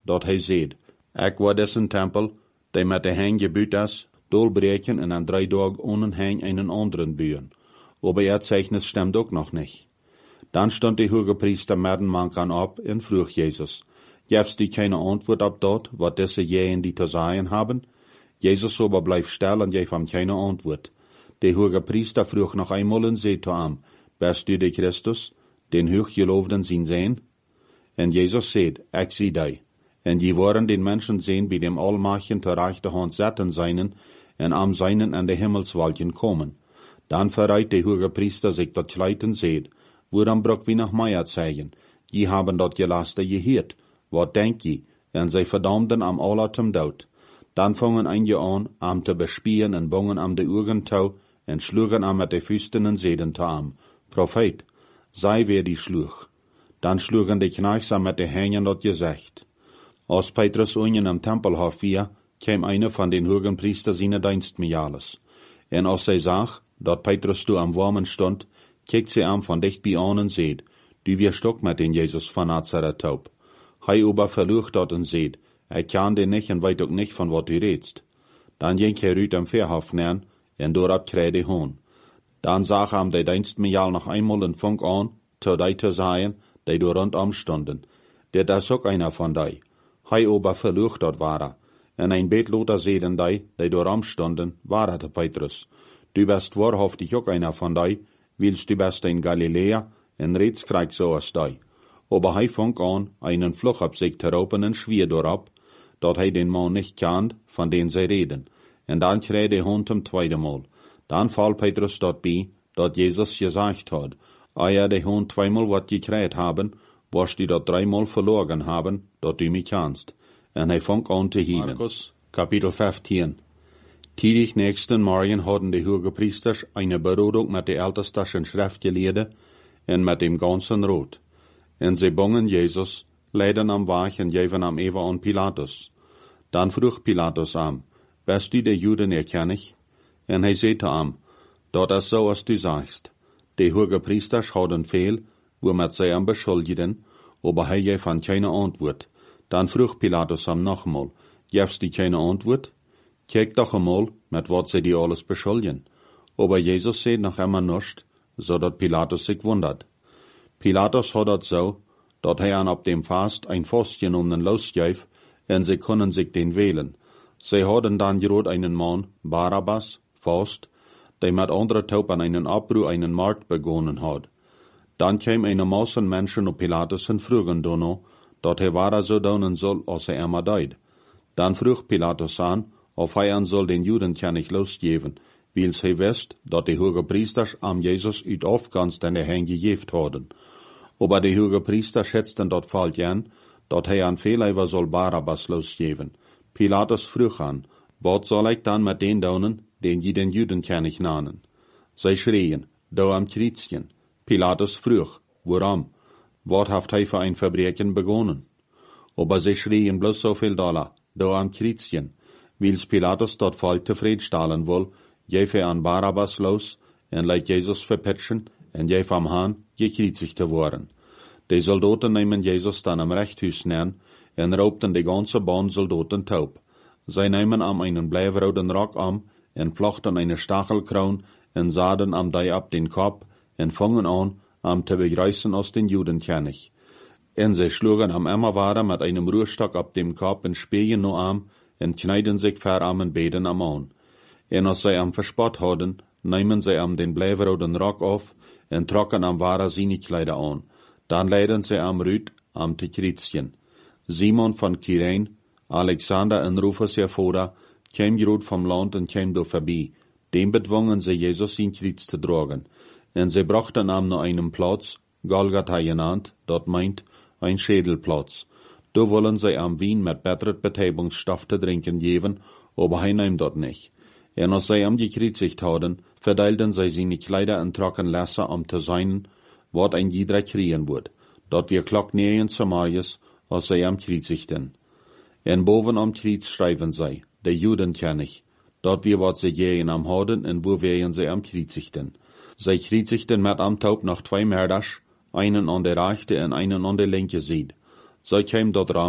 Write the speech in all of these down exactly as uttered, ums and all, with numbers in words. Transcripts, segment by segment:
dat hij zeed, ik war dessen tempel, die met de hein gebuut is, doorbreken en aan drie dagen ohne hein einen anderen buren. Aber er Zeichnis stimmt ook nog niet. Dan stond de hoge priester midden mankan op en vroeg Jezus, gevst die keine antwoord op dat, wat deze jeen die te zeggen hebben? Jezus aber bleef stil en geef hem keine antwoord. De hoge priester vroeg nog eenmaal en zei te hem, bist du de Christus, den hooggeloofden zien zijn? En Jezus zei, ik zie die. En je worden den Menschen sehen, bij dem Allmachten ter rechte hand zetten zijnen, en am seinen an de Himmelswolken komen. Dan verreit de hoge priester zich dat Kleid en zei, waarom brok wie nog meer zeggen? Je haben dat gelaste geheerd. Wat denk je? En zij verdammden am allertem dood. Dan vangen einige an, am te bespieren en bongen am de Augen touw, en schlugen am met de vuisten en zeiden te am, Prophet, sei wer die schluch. Dan schlugen de knechts am met de hängen dat gezegd. Als Petrus unjen am Tempelhof vier, kwam eine van den hogen priester seine dienstmejales. En als zij zag, dat Petrus du am Warmen stond, kijkt sie am van dicht bij an en zeid, du wirst ook met den Jesus van Nazareth taub. Hij aber verlucht dat en zeid, ik kan den nicht en weet ook nicht van wat u redst. Dan ging hij uit am Verhof nern, en doorop kreeg de hoon. Dan zag am de dienstmejal nog eenmaal een funk aan, te die te zeggen, die door rondom stonden. Dit is ook einer van die. Hij aber verlucht dat ware. En een beetloter zeiden die, die door am stonden, waar het Petrus. Du bist wahrhaftig ook einer van die, willst du best in Galilea, en reeds krijg zo als die. Aber hij fang aan, einen Fluch op zich te roepen en schwier doorop, dat hij den man nicht kent, van den zij reden. En dan kreeg de hond hem tweede mal. Dan val Petrus dat bij, dat Jezus gezegd had, eer de hond tweemaal wat gekriegt haben, wirst du dat dreimal verloren haben, dat du mich kennst. En hij fang aan te hieden. Markus, Kapitel vijftien. Tidig nächsten Morgen hadden de hoge priesters eine Berodung met de ältesten Schriftgelehrten en met dem ganzen Rot. En sie bongen Jesus, leiden am Weg en geven am even an Pilatus. Dan vroeg Pilatus am, bist du de Juden erkennig? En hij zei te am, dat is zo als du sagst. De hoge priesters hadden veel, womit zij am beschuldigden, aber hij gaf an keine Antwoord. Dan vroeg Pilatus am nogmaal, gevst du keine Antwoord? Kijk doch einmal, met wat zij die alles beschuldigen. Aber Jesus zei noch immer nichts, zodat Pilatus sich wundert. Pilatus had dat zo, dat hij aan op dem Fast ein vastgenomen losgeef, en sie kunnen sich den wählen. Sie hadden dan gerot einen Mann, Barabbas, vast, die met andere taub an einen Abbruch einen Markt begonnen had. Dan kwam eine Masse Menschen op Pilatus en vroegen dono, dat hij ware zo doen soll, als hij immer deed. Dan vroeg Pilatus aan, of hij aan soll den Juden ja nicht losgeven, wils hij wist, dat de hoge priesters am Jesus uit afganst en de hen gegeven hadden. Aber de hoge priesters schätzten dat valt jan, dat hij aan veel soll Barabbas losgeven. Pilatus vroeg aan, wat zal ik dan met den doen, den je den Juden ja nicht nanen? Zij schreien, do am Kreuzchen. Pilatus vroeg, waarom? Wat heeft hij voor een Verbrechen begonnen? Aber zij schreien bloß so viel dollar, do am Kreuzchen. Wils Pilatus dat volk tevredenstellen wil, geef hij aan Barabbas los, en laat Jezus verpetschen, en geef hem aan, gekreuzigd te worden. De soldaten nemen Jezus dan am Rechthuis neer, en roopten de ganze Bahn soldaten taub. Zij nemen am einen blijfroden Rock am, en vlochten eine Stachelkroon, en zaden am die ab den Kopf, en vangen an, am te begreißen aus den Judenkönig. En zij schlugen am Emmerwader mit einem Ruhrstock ab dem Kopf en spegen no am, en kneiden sich ver am en beden am an. En als zij am verspott hadden, nemen zij am den blijfroden Rock auf, en trokken am Wader seine Kleider an. Dan leiden zij am Rüd, am te Kreuzchen. Simon von Kyrene, Alexander en Rufus Jafoda, kwam gerut vom Land en kwam do voorbij. Dem bedwongen sie Jesus in Kreuz te dragen. En sie brachten am naar einem Platz, Golgatha genannt, dat meint, ein Schädelplatz. Do wollen sie am Wien mit besseret Betäubungsstoff te drinken geben, aber hij nahm dat nicht. En als sie am gekreuzigt hadden, verdeilten sie seine Kleider en trocken lassen am te zijn, wat ein jeder kriegen wird. Dat wir klock nähen Samarias, als sie am kreuzigten. En boven am Kreuz schreiben sie, de Judenkönig, dat wir wat sie gehen am hadden en wo wären sie am kreuzigten. Sie kreuzigten mit am Taub noch zwei Mörders, einen an der rechte en einen an der linke Seite. Sie kämen dort ram,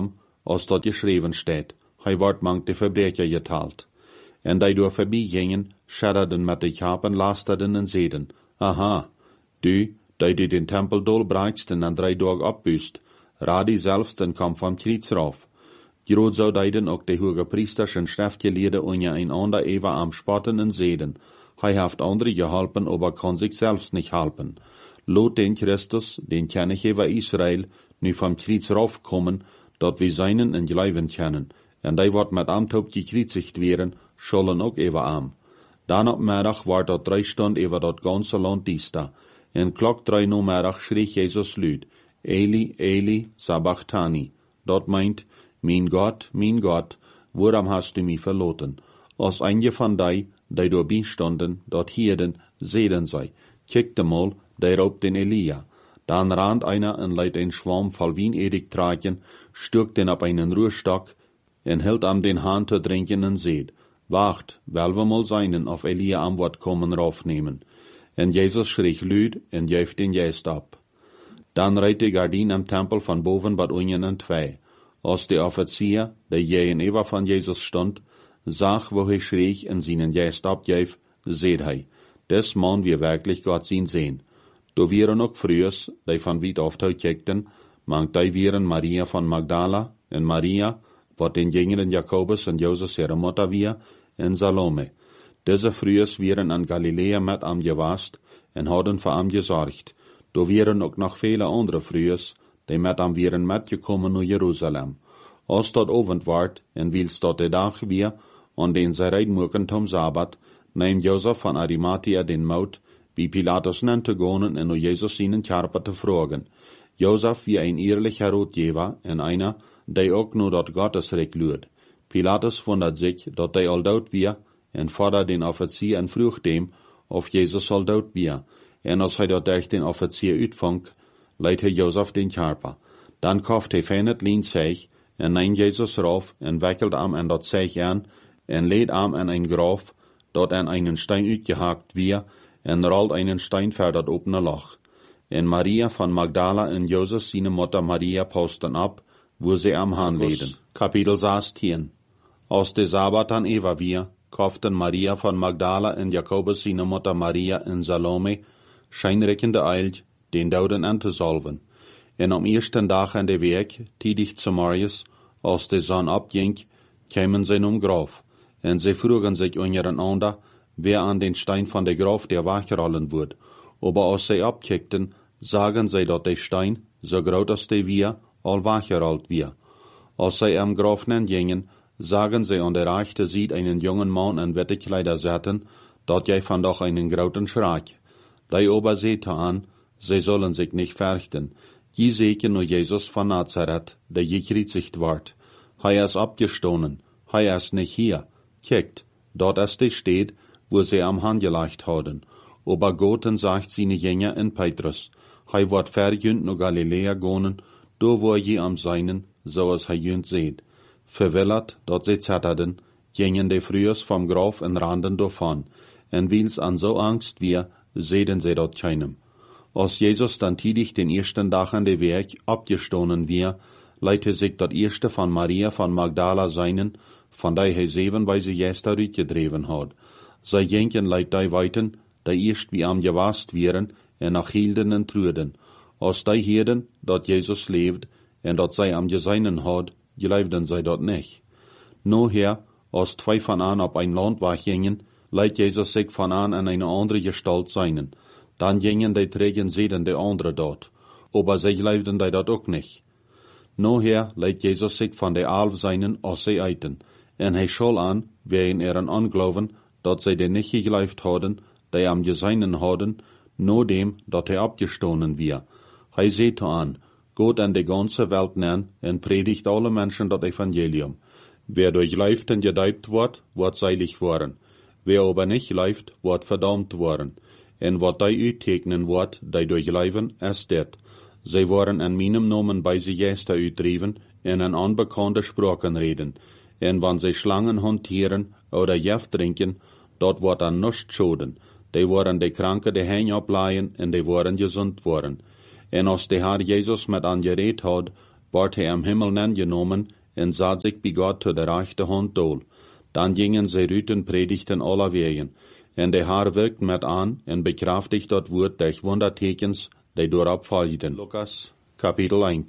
als dort geschreven steht, hij wordt mank de Verbrecher geteilt. En die door voorbij gingen, schadderden met de Chapen, lasterden en zeiden, aha, du, die du den Tempel dolbreikst en aan drie dagen opbust, radi zelfs den kom vom Kreuz rauf. Groot zou deiden ook de hoge priesters en schriftgeleerden onje einander even am spotten en zeiden, hij heeft andere geholpen, aber kan zich zelfs niet helpen. Lot den Christus, den ken ich over Israel, nu vom Kreuz raufkommen, dat we seinen en geloven kennen, en die wordt met amtop gekreuzigt werden, schollen ook even am. Dan op middag wordt dat drie stond over dat ganze land diesta, en klok drie namiddag schreef Jezus luid, Eli, Eli, sabachthani. Dat meint, mijn God, mijn God, waarom hast du mich verloten? Als einige van die, die doorbij stonden, dat hierden, zeiden zij, kijk de mal, die roept den Elia. Dan rand einer en leidt een schwarm voll Wien-Edik tragen, stuk den op einen Ruhrstok, en hield am den Hahn te drinken en zeid, wacht, wel we mal seinen of Elia am Wort kommen raufnehmen. En Jezus schreef luid en juift den Geest ab. Dan reed de gardien am Tempel van boven wat unjen en twee. Als de offizier, der gegenüber van Jezus stond, zag wo hij schreef en seinen Geest abjuif, zeid hij, des man wir wirklich Gott zien sehen. Do vieren ook frühers, die van weit auf te kijkten, mangt die vieren Maria van Magdala en Maria, wat den jüngeren Jakobus en Joses ihre Mutter wir, en Salome. Diese frühers vieren an Galilea met am gewast en hadden voor am gezorgd. Do vieren ook nog vele andere frühers, die met am vieren metgekommen naar Jerusalem. Als dat ovend wordt, en wils dat de dag weer, an den zij reidmoeken tom Sabbat, neemt Josef van Arimathea den Mout, wie Pilatus nannte gonen en o Jezus seinen Körper te vragen. Josef wie ein ehrlicher Rotgeber en einer, die ook nur dat Gottesrecht luurt. Pilatus wundert sich, dat die al dood wie, en fordert den Offizier en vroeg dem, of Jezus al dood wie. En als hij dat durch den Offizier uitvonk, leidt hij Josef den Körper. Dan kauft hij fijn het lien zeeg, en neemt Jezus rauf, en wikkelt am en dat zeeg aan, en leed am en een graf, dat aan einen Stein uitgehakt wie, en rollt einen Stein ver dat opene Loch. En Maria van Magdala en Josef seine Mutter Maria posten ab, wo sie am Hahn leden. Kapitel zestien. Als de Sabbat an Eva wir, kauften Maria van Magdala en Jakobus seine Mutter Maria en Salome, scheinreckende eilt, den Douden an te salven. En am eersten dag aan de week, tidig zu Marius, als de zon opging, kämen sie um Graf, en sie frugen sich untereinander, wer an den Stein von der Graf der wachrollen wird. Aber als sie abkickten, sagen sie, dat der Stein, so groß als der wir, all wachrollt wir. Als sie am Graf gingen, sagen sie, an der Rechte sieht einen jungen Mann in Wettekleider setzen, dat jij van doch einen großen Schreck. Die aber seht an, sie sollen sich nicht fürchten. Je seken nur Jesus von Nazareth, der gekreuzigt ward. Hij ist abgestoßen, hij ist nicht hier. Kickt, dort ist er steht, wo sie am Hand gelegt haben. Aber Gott sagt seine Jünger in Petrus, hij wird verjünt nur Galiläa gonen, do wo je am seinen, so als hij jünt seht. Verwillert, dort sie zetterden, gingen de frühers vom Graf en randen davon, en wils an so Angst wir, sehen sie dort keinem. Als Jesus dann tidig den ersten Tag an der Werk abgestoßen wir, leite sich dat erste von Maria von Magdala seinen, von der hij zeven bei sie Gäste uitgedreven had. Zij gingen leit die weiten, die erst wie am gewast wären, en nach hielden en truden. Als die hierden, dat Jesus leeft, en dat zij am geseinen had, geloofden zij dat nicht. No her, als zwei von an op ein Landweg gingen, leit Jesus sich von an an eine andere Gestalt seinen. Dann gingen die trägen seden de andere dort. Aber sie geloofden die dat ook nicht. No her leit Jesus sich von der Alf seinen als sie eiten. En hij schol an, wegen ihren Angloven, dat zij de nicht geglaubt hadden, die am geseinen hadden, no dem, dat hij abgestoßen wir. Hij seht an, Gott an de ganze Welt nen, en predigt alle Menschen dat Evangelium. Wer durchläuft en gedeibt wordt, wordt seilig worden. Wer aber nicht läuft, wordt verdammt worden. En wat die uittekenen wordt, die durchleiven, is dit. Zij worden an meinem Namen bei sie Gäste uitdreven, en an unbekannte Sprachen reden. En wann sie Schlangen hantieren oder Jeft trinken, dort wordt an nichts schoden. Die worden de Kranke de Hein ableihen en die worden gesund worden. En als de Herr Jesus met an gereed had, wordt hij am Himmel nen genomen en zat zich bij God tot de rechte hand dool. Dan gingen zij uit en predigten alle wegen. En de haar werkt met aan en bekrachtigt dat woord durch wondertekens, die doorop volgden. Lukas, Kapitel één.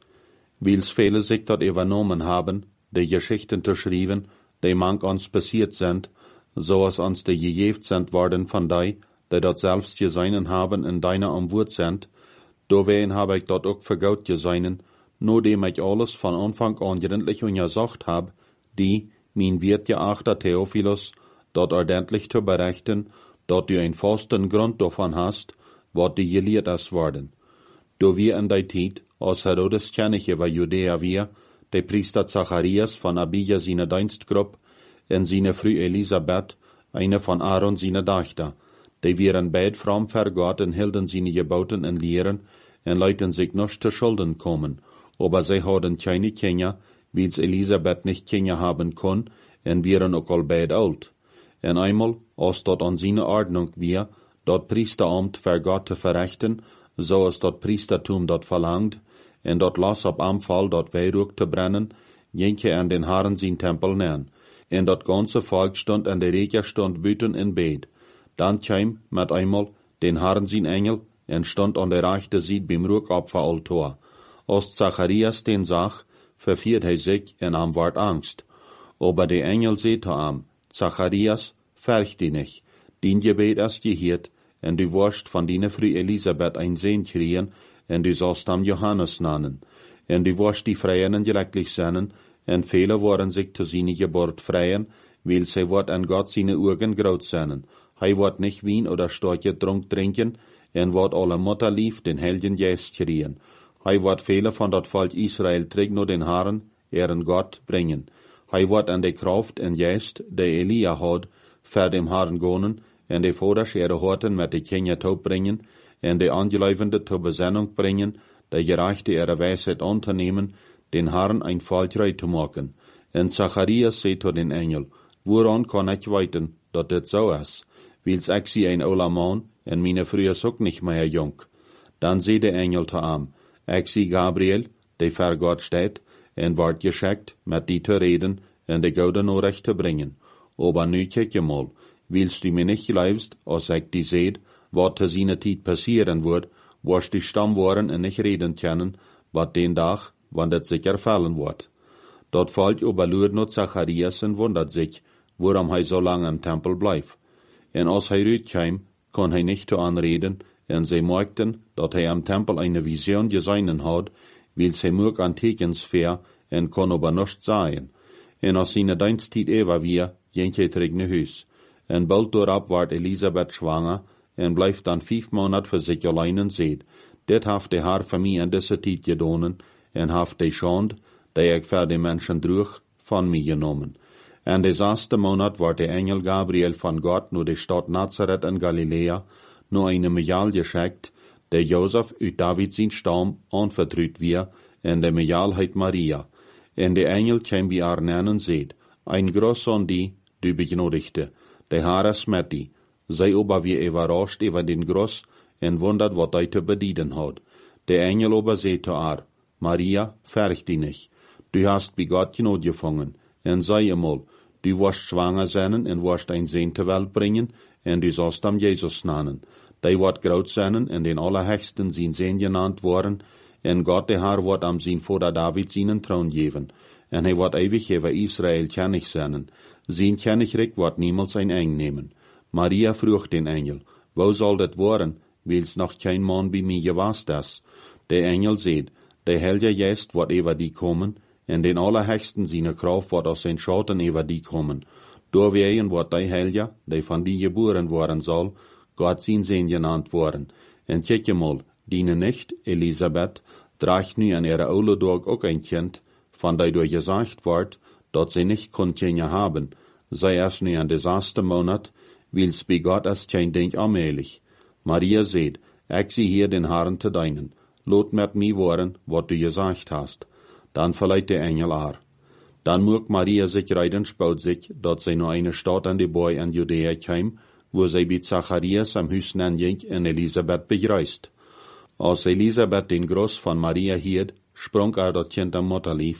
Wils vele zich dat übernommen haben, de Geschichten te schrijven, die mank ons passiert sind, zoals ons de gegeven sind worden van die, die dat zelfs gezien haben en deiner am Wort sind, doorheen heb ik dat ook vergoud gezien, noordem ik alles van Anfang an gründlich untersucht hab, die, mein Wirt geachter Theophilus, dat ordentlich te berichten, dat du ein vasten Grund davon hast, wat die gelehrt ist worden. Do wir in der Zeit, als Herodes König über Judäa wir, der Priester Zacharias von Abija seine Dienstgruppe, en seine Frau Elisabeth, eine von Aaron seine Tochter, die wären beid fromm für Gott en hielden seine Geboten en Lehren, en leuten sich nicht zu Schulden kommen, aber sie hadden keine Kinder, weil's Elisabeth nicht Kinder haben kon, en wären auch all beid alt. En einmal, als dort an seine Ordnung wir, dort Priesteramt für Gott zu verrichten, so als dort Priestertum dort verlangt, en dort las op Anfall dort Weihrauch zu brennen, jenke an den Herren sein Tempel nähen. En dort ganze Volk stund an der Regia stund büten in Bed. Dann kam mit einmal den Herren sein Engel, en stund an der rechte Seite beim Ruchopferaltar. Als Zacharias den sah, verfiert hij sich en am ward Angst. Aber der Engel sehte am, Zacharias, fürcht dich nicht, din Gebet ist gehört, en du wirst von deiner Frau Elisabeth ein Sohn kriegen, en du sollst am Johannes nennen. En du wirst die Freien glücklich sein, en viele wollen sich zu seiner Geburt freien, weil sie wird an Gott seine Augen graut sein. Hij wird nicht Wein oder starke Trunk trinken, en wird alle Mutter lief den Heiligen Geist kriegen. Hij wird viele von dat Volk Israel trägt nur den Herren, ihren Gott, bringen. Hij wird an de Kraft en Geist, de Elia had, für dem Herrn gonen, en de Voders ihre Horten mit de Kinder taub bringen, en de Angeläufende zur Besinnung bringen, de Gerechte ihre Weisheit unternehmen, den Herrn ein Volk zu machen. En Zacharias sagt zu den Engel, woran kann ich weiten, dat dit so ist? Wils ich sie ein ouder Mann, en meine Frühe ist auch nicht mehr jung. Dann seh der Engel zu ihm, ich sie Gabriel, der vor Gott steht, en ward geschickt, mit die zu reden, en de gute Nachricht zu bringen. Aber nu kijk mal, willst du mir nicht glaubst, als ich die seht, wat zu seiner Zeit passieren wird, wirst du stumm worden en nicht reden können, wat den Tag, wann das sich erfallen wird. Dort fällt aber nur Zacharias und wundert sich, warum er so lange im Tempel bleibt. En als er rauskam, kann er nicht zu anreden, en sie merkten, dass er am Tempel eine Vision gesehen hat, weil sie mög Antikens fair, en kann aber nicht sein. En als seine Dienstzeit ewa wir, ging er zurück nach Haus. En bald darauf ward Elisabeth schwanger, en bleibt dann fünf Monate für sich allein und seht, dit haft de haar für mich in dieser Zeit gedonen, en haft de Schand, die ich für die Menschen trug, von mir genommen. En des ersten Monat war der Engel Gabriel von Gott nur die Stadt Nazareth in Galiläa, nur eine Mejal geschickt, der Josef uit David sein Stamm anvertraut wir, en der Mejal heit Maria. En der Engel kam wie er nennen seht, ein Großsohn die, du begnodigte, der Herr ist mit die, sei aber wie überrascht über den Groß, en wundert, wat hij te bedienen hat. Der Engel aber seht zu er, Maria, fürcht dich nicht, du hast bei Gott Gnade gefangen, en sei einmal, du wirst schwanger sein en wirst ein Sohn zur Welt bringen, en du sollst am Jesus nennen. Der wird groß sein en den Allerhöchsten sein Sohn genannt worden, en Gott der Herr wird am sein Vater David seinen Thron geben, en er wird ewig über Israel König sein. Sein Königreich wird niemals ein Eng nehmen. Maria frug den Engel, wo soll das werden, weil's noch kein Mann bei mir gewast ist? Der Engel seht, der Heilige Geist wird über die kommen, en den Allerhöchsten seine Kraft wird aus den Schatten über die kommen. Doorwegen wird der Heilige, der von die geboren worden soll, Gott sein Sohn genannt worden. En kijk mal, diene nicht, Elisabeth, tragt nu an ihre oude Tag auch ein Kind, von der durch gesagt wird, dass sie nicht Kinder haben, sei erst nu an des ersten Monat, weil's bei Gott ist kein Ding allmählich. Maria seht, ich sie hier den Herrn zu deinen, lot mit mir worden, wat du gesagt hast. Dann verleiht der Engel ar. Dann mög Maria sich reiten spaut sich, dass sie nur eine Stadt an die Boy an Judäa kam, wo sie bei Zacharias am Hüsten anging und Elisabeth begreist. Als Elisabeth den Groß von Maria hielt, sprang er das Kind am Mutterlief,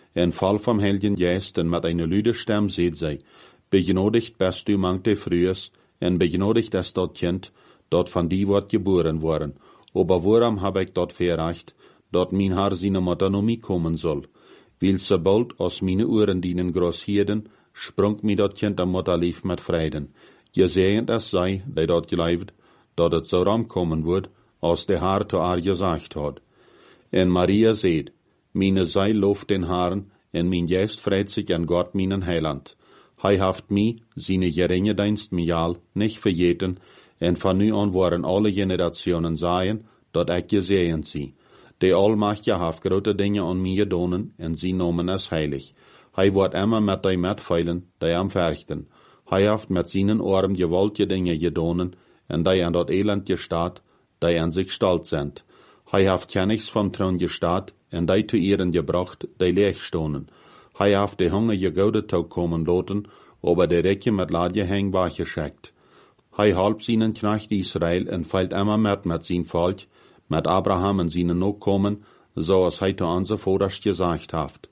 en Fall vom Heiligen Geist en met eine lüde Stem seht zij, begenodigt best u mangte frühes, en begenodigt es dat Kind, dat van die wordt geboren worden. Aber waarom heb ik dat verrecht, dat mijn haar zijn Matanomie komen soll? Weil sobald aus meine Ohren dienen großheden, sprung mir dat Kind am Mutterlief mit Freuden. Gesegend es sei, die dat geleift, dat het so ram kommen wird, als der Haar zu haar gesagt hat. En Maria seht, meine Seil loft den Haaren, en mein Geist freut sich an Gott meinen Heiland. Hij haft mi, seine geringe Dienst mijal, nicht vergeten, en van nu an waren alle Generationen seien, dat ik gesehen sie. De Allmachtige haft grote Dinge an mir gedonen, en sie nomen es heilig. Hij wordt immer met die metfeilen, die am verchten. Hij haft met seinen Ohren gewaltige Dinge gedonen, en die an dat Elend gestaat, die an sich stolz sind. Hij haft kennigs vom Thron gestaat, en die zu ihren gebracht, die leeg stonen. Hij haft de hungrige Goude toe komen loten, aber de Recke met Ladje heng geschickt. Hij halb seinen Knecht Israel en feilt immer met met zijn Volk, met Abraham en seinen Nachkommen, so als hij te onze Voders gesagt haft.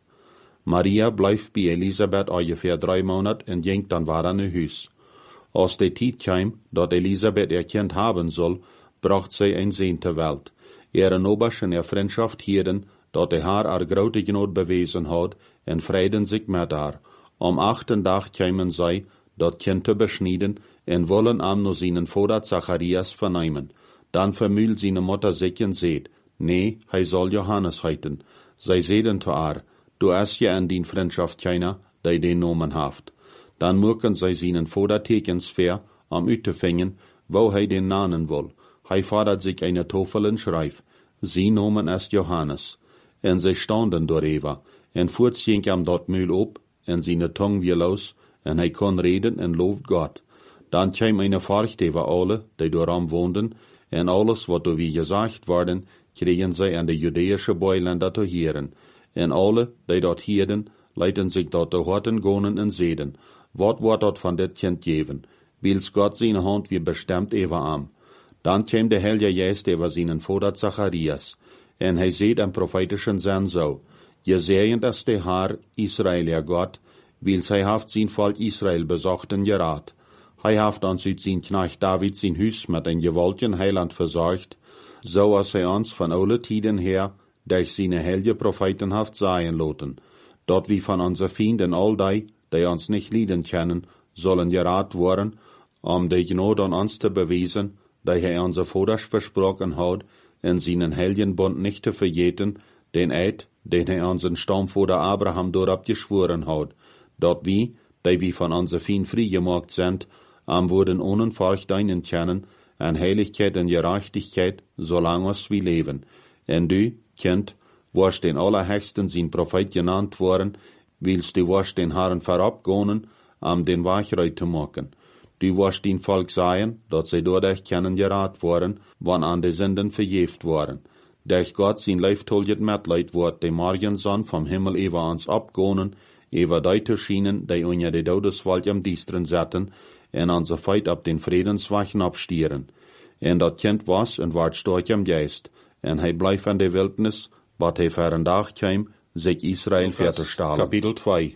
Maria blijft bij Elisabeth ungefähr drei Monate en ging dan weer aan huis. Als de tijd kwam, dat Elisabeth ihr Kind haben soll, bracht zij een Sehn ter Welt. Ihre Nobers en ihr Freundschaft hielden, dat de haar haar grote genoot bewezen had, en vreiden zich met haar. Am achten dag kwamen zij, dat Kind te beschnieden, en wollen am no seinen Vater Zacharias vernehmen. Dan vermühl seine Mutter sich en seht, nee, hij soll Johannes heiten. Zij zeiden te haar, du hast ja an die Freundschaft keiner, die den Nomen haft. Dan moeken zij seinen Vater tekens ver, am u te vingen, wo hij den nanen will. Hij fordert sich eine Tafel en schreif, sie nomen es Johannes. En zij standen door Eva, en voort ging am dort Mühl op, en seine Tong wie los, en hij kon reden en looft Gott. Dan kwam eine Furcht over alle, die dooram woonden, en alles wat door wie gesagt worden, kregen zij aan de Judäische Beuländer te hieren. En alle, die dort hierden, leiten sich dort te horten gonen en zeden. Wat wordt dat van dit kind geven? Wils Gott seine Hand wie bestemmt over am. Dan kwam de Heilige Geist over seinen Vater Zacharias. En hij zeet een prophetischen Zin zo. Gesegend ist der Herr, Israel, ihr Gott, wils hij haft sein Volk Israel besocht en geraad. Hij haft ons uit zijn Knecht David zijn huis met een gewaltigen Heiland verzorgt, so als hij ons van alle tijden her durch seine heilige Propheten haft sagen lassen, dat wie von onze Fienden all die, die ons nicht lieden können, sollen geraad worden, um de Gnade an ons te beweisen, die hij onze Voders versprochen hat, en seinen heiligen Bund nicht zu vergeten, den Eid, den hij unseren Stammvater Abraham dorab geschworen hat, dat wie, die wie von onze Fiend vrijgemaakt sind, am wurden ohne Furcht deinen kennen, an Heiligkeit und Gerechtigkeit, solange es wie leben. En du, Kind, warst den Allerhöchsten sein Prophet genannt worden, willst du warst den Herrn verabgehen, am den Wachreit zu machen. Du warst den Volk sein, dat sie dadurch kennen gerat worden, wann an de Sünden verjeft worden. Durch Gott sein leiftolget Mitleid wird de Morgensonn vom Himmel über uns abgehen, über die zu schienen, die unter de Todeswald am Diestren setzen, en onze Feit ab den Friedenswachen abstieren. En dat Kind was en ward stark am Geist, en hij bleef in de Wildnis, wat hij voor een dag kwam, sich Israel verzustellen. Kapitel zwei.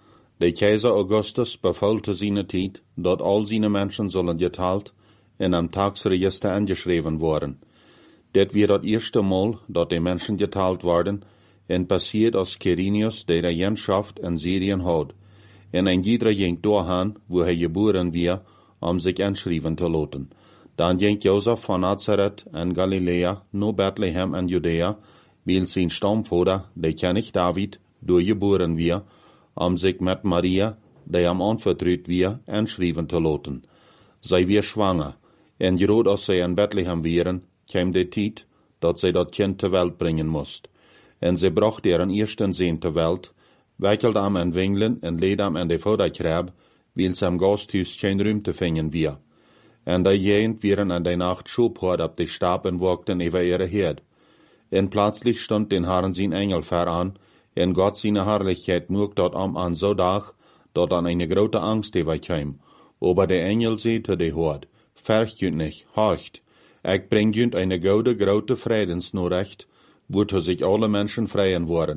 De Kaiser Augustus befahl zu seiner Zeit, dat all seine Menschen sollen geteilt en am Tagsregister angeschrieben worden. Det wird das erste Mal, dat de Menschen geteilt worden, en passiert als Quirinius, der de Jenschaft in Syrien hat. En ein jeder ging doorgaan, wo hij geboren wir, um sich anschreiben zu lassen. Dan ging Josef von Nazareth en Galilea, no Bethlehem en Judäa, weil sein Stammvater, der König David, durchgeboren wir, um sich mit Maria, der am anvertraut wir, anschreiben zu lassen. Sei wir schwanger, en gerade als sie in Bethlehem wären, kam die Zeit, dat sie dat Kind zur Welt bringen musst. En sie bracht ihren ersten Sohn zur Welt, wikkeld am en wingelen en leed am en de Vaterkrab, wils am Gasthus geen ruimte vingen wir. En de jent wieren an de Nacht schubhort ab de Stab en walkten über ihre Herd. En plötzlich stund den Herrn sein Engel voran, en Gott seine Herrlichkeit mocht dort am an so dag, dat an eine grote Angst über kam. Aber der Engel sagte de Hort, fürcht jünt nicht, horcht, ich bring jünt eine gode grote Friedensnachricht, wozu sich alle Menschen freien worden.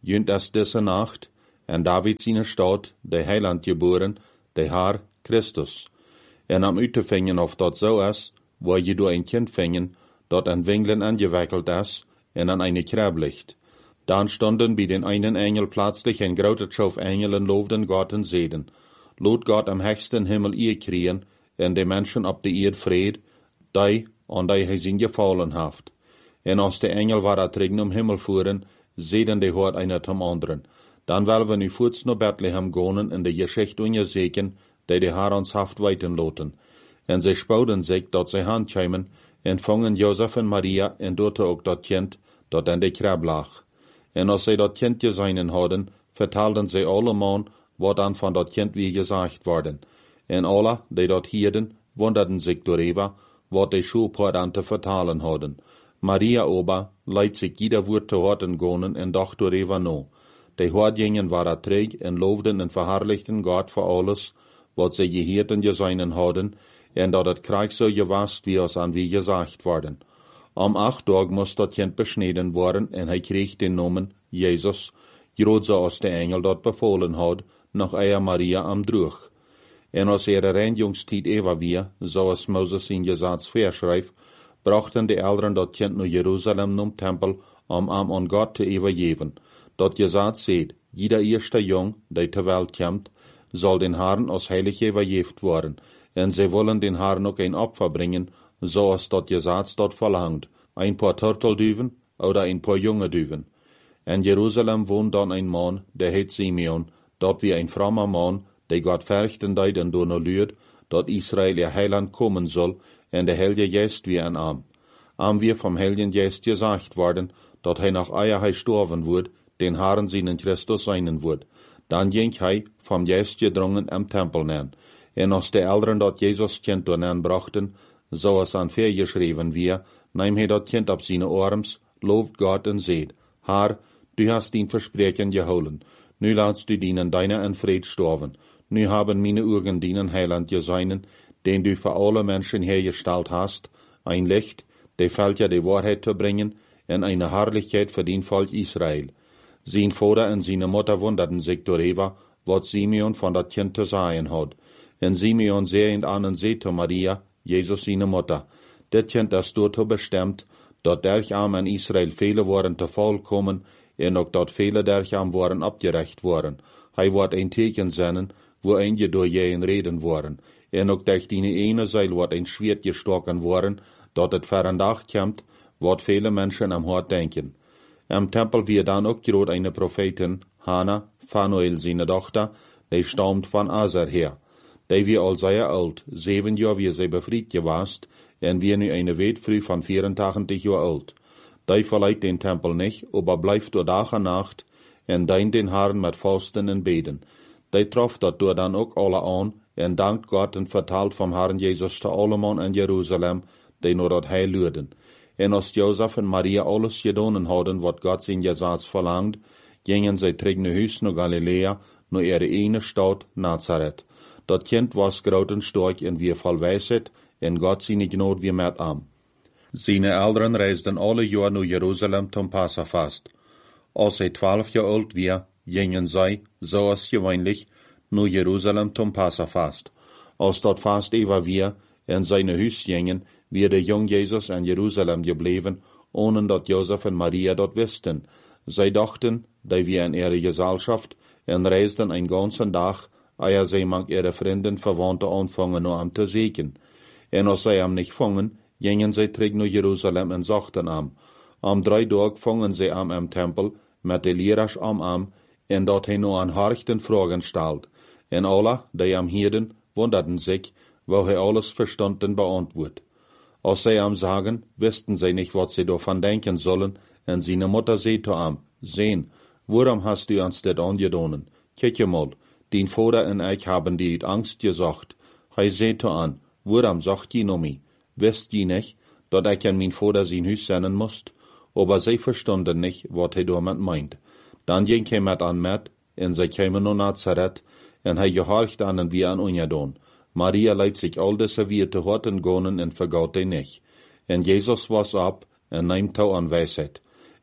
jünt es diese Nacht, en David seine Stadt, de Heiland geboren, de Haar Christus. En am uitvingen of dat zo is, waar je door een kind vingen, dat an Winglen angewickelt is, en an eine Krab ligt. Dan stonden bij den einen Engel plötzlich ein groter Schof Engelen loofden Gott en zeiden, Lot Gott am höchsten Himmel ihr kriegen, en de Menschen op de Erd vrede, die an die hij zijn gefallen haft. En als de Engel war terug om Himmel voeren, zeiden de hoort einer zum anderen. Dan willen we nu voets naar Bethlehem gaan en de Geschichte onderzoeken, die de Haar ons haft weiten loten. En zij spouden zich dat zij handkeimen, en vangen Jozef en Maria, en doorte ook dat kind, dat in de krab lag. En als zij dat kind gezien hadden, vertelden zij allemaal, wat dan van dat kind wie gezegd worden. En alle, die dat hierden, wonderden zich doorheen, wat de Schulpoort te vertalen hadden. Maria ober leidt zich jeder woord te horen gaan en dacht doorheen no. De hoordjingen waren terug en loofden en verherrlichten God voor alles, wat zij gehoord en gezien hadden, en dat het krijg zo gewast wie als aan wie gezegd worden. Om acht dag moest dat kind besneden worden en hij kreeg den namen Jezus, groot zoals de engel dat bevolen had, nog eier Maria am droeg. En als er reinjungstijd even weer, zoals Moses in Gesetz verschrijft, brachten de Eltern dat kind naar Jeruzalem nom Tempel, om am aan God te overgeven. Dat Gesetz zegt, jeder eerste jong, die ter Welt komt, zal den Herrn als heilig overgeeft worden, en zij willen den Herrn ook een Opfer brengen, zoals dat Gesetz dat verlangt, ein paar Turtelduven oder ein paar junge Duven. In Jeruzalem woont dan een man, der heet Simeon, dat wie een frommer man, der Gott verrichten deed en door luurt, dat Israël ihr Heiland kommen soll, en de Heilige Geest wie een arm. Am wir vom Heiligen Geest gesagt worden, dat hij nach eier hij storven wordt, den Herrn seinen Christus seinen wordt. Dan ging hij vom Geest gedrungen am Tempel nen. En als de Eltern dat Jesus kind door nen brachten, zoals aan ver geschreven wie, neem hij dat kind op zijn arms, looft God en zegt, Herr, du hast dien Versprechen gehouden. Nu laatst du dienen deiner en vrede storven. Nu haben meine Augen dienen Heiland gesehen, den du für alle Menschen hergestellt hast, ein Licht, der Völker die Wahrheit zu bringen, en eine Herrlichkeit für den Volk Israel. Sein Vater und seine Mutter wunderten sich darüber, was Simeon von dat Kind zu sagen hat. En Simeon sehend an und seht zu Maria, Jesus seine Mutter, das Kind ist dazu bestimmt, dat dercham in Israel viele waren te vollkommen, en ook dat viele dercham waren abgerecht worden. Hij wordt een teken zenden, wo einige door jeden reden worden, en ook durch die ene Seil wordt een Schwert gestoken worden, dat het ver een dag komt, wat viele Menschen am Hort denken. Am Tempel wie dan ook groot eine Prophetin, Hannah, Phanuel seine Tochter, die stammt von Aser her. Die wie al sehr alt, zeven jaar wie sie befried gewast, en wie nu eine Weetfrüh von vierentachtig jaar alt. Die verleiht den Tempel nicht, aber bleibt door Tag und Nacht, en dient den Herrn mit Fasten en Beten. Die trof dat door dan ook alle aan, en dankt Gott en vertelt vom Herrn Jesus te allemaal in Jeruzalem, die naar dat Heil luiden. En als Jozef en Maria alles gedaan hadden, wat God zijn Gesetz verlangt, gingen zij terug naar huis naar Galilea, naar ihre ene stad Nazareth. Dat kind was groot en sterk en wie volwijsheid, en God zijn genade wie met am. Seine Eltern reisden alle jaar naar Jeruzalem zum Passafast. Als hij twaalf jaar oud weer, gingen zij, zoals gewöhnlich, naar Jeruzalem zum Passafast. Als dat fast even weer, en seine huis gingen, wie de jong Jezus in Jeruzalem gebleven, ohne dat Jozef en Maria dat wisten. Zij dachten, die wir in ihre Gesellschaft, en reisden een ganzen dag, eer zij mag ihre Vrienden, Verwandte anfangen, nur am te zeken. En als zij am nicht fangen, gingen zij terug naar Jeruzalem en zochten am. Am drei Tag fangen zij am am Tempel, met de leraars am am, en dat hij nur an harchten Fragen stelt. En alle, die am hielden, wunderten sich, wo hij alles verstand en beantwoord. Als zij am sagen, wisten zij nicht, wat zij davon denken sollen, en seine Mutter sagte am, sehen, warum hast du uns das angedaan? Kijk mal, dein Vater en ich haben die uit Angst gesagt. Hij sagte an, warum sagt je no mij? Wisst je nicht, dat ich an mein Vater sein Huis zenden moest? Aber zij verstanden nicht, wat hij damit meint. Dan ging hij met an met, en zij kwamen naar Nazareth, en hij gehorcht an en wie an ungedaan. Maria leidt sich all deze weer te horten gonen en vergaut hij nicht. En Jesus was ab, en neimt hou an Weisheit.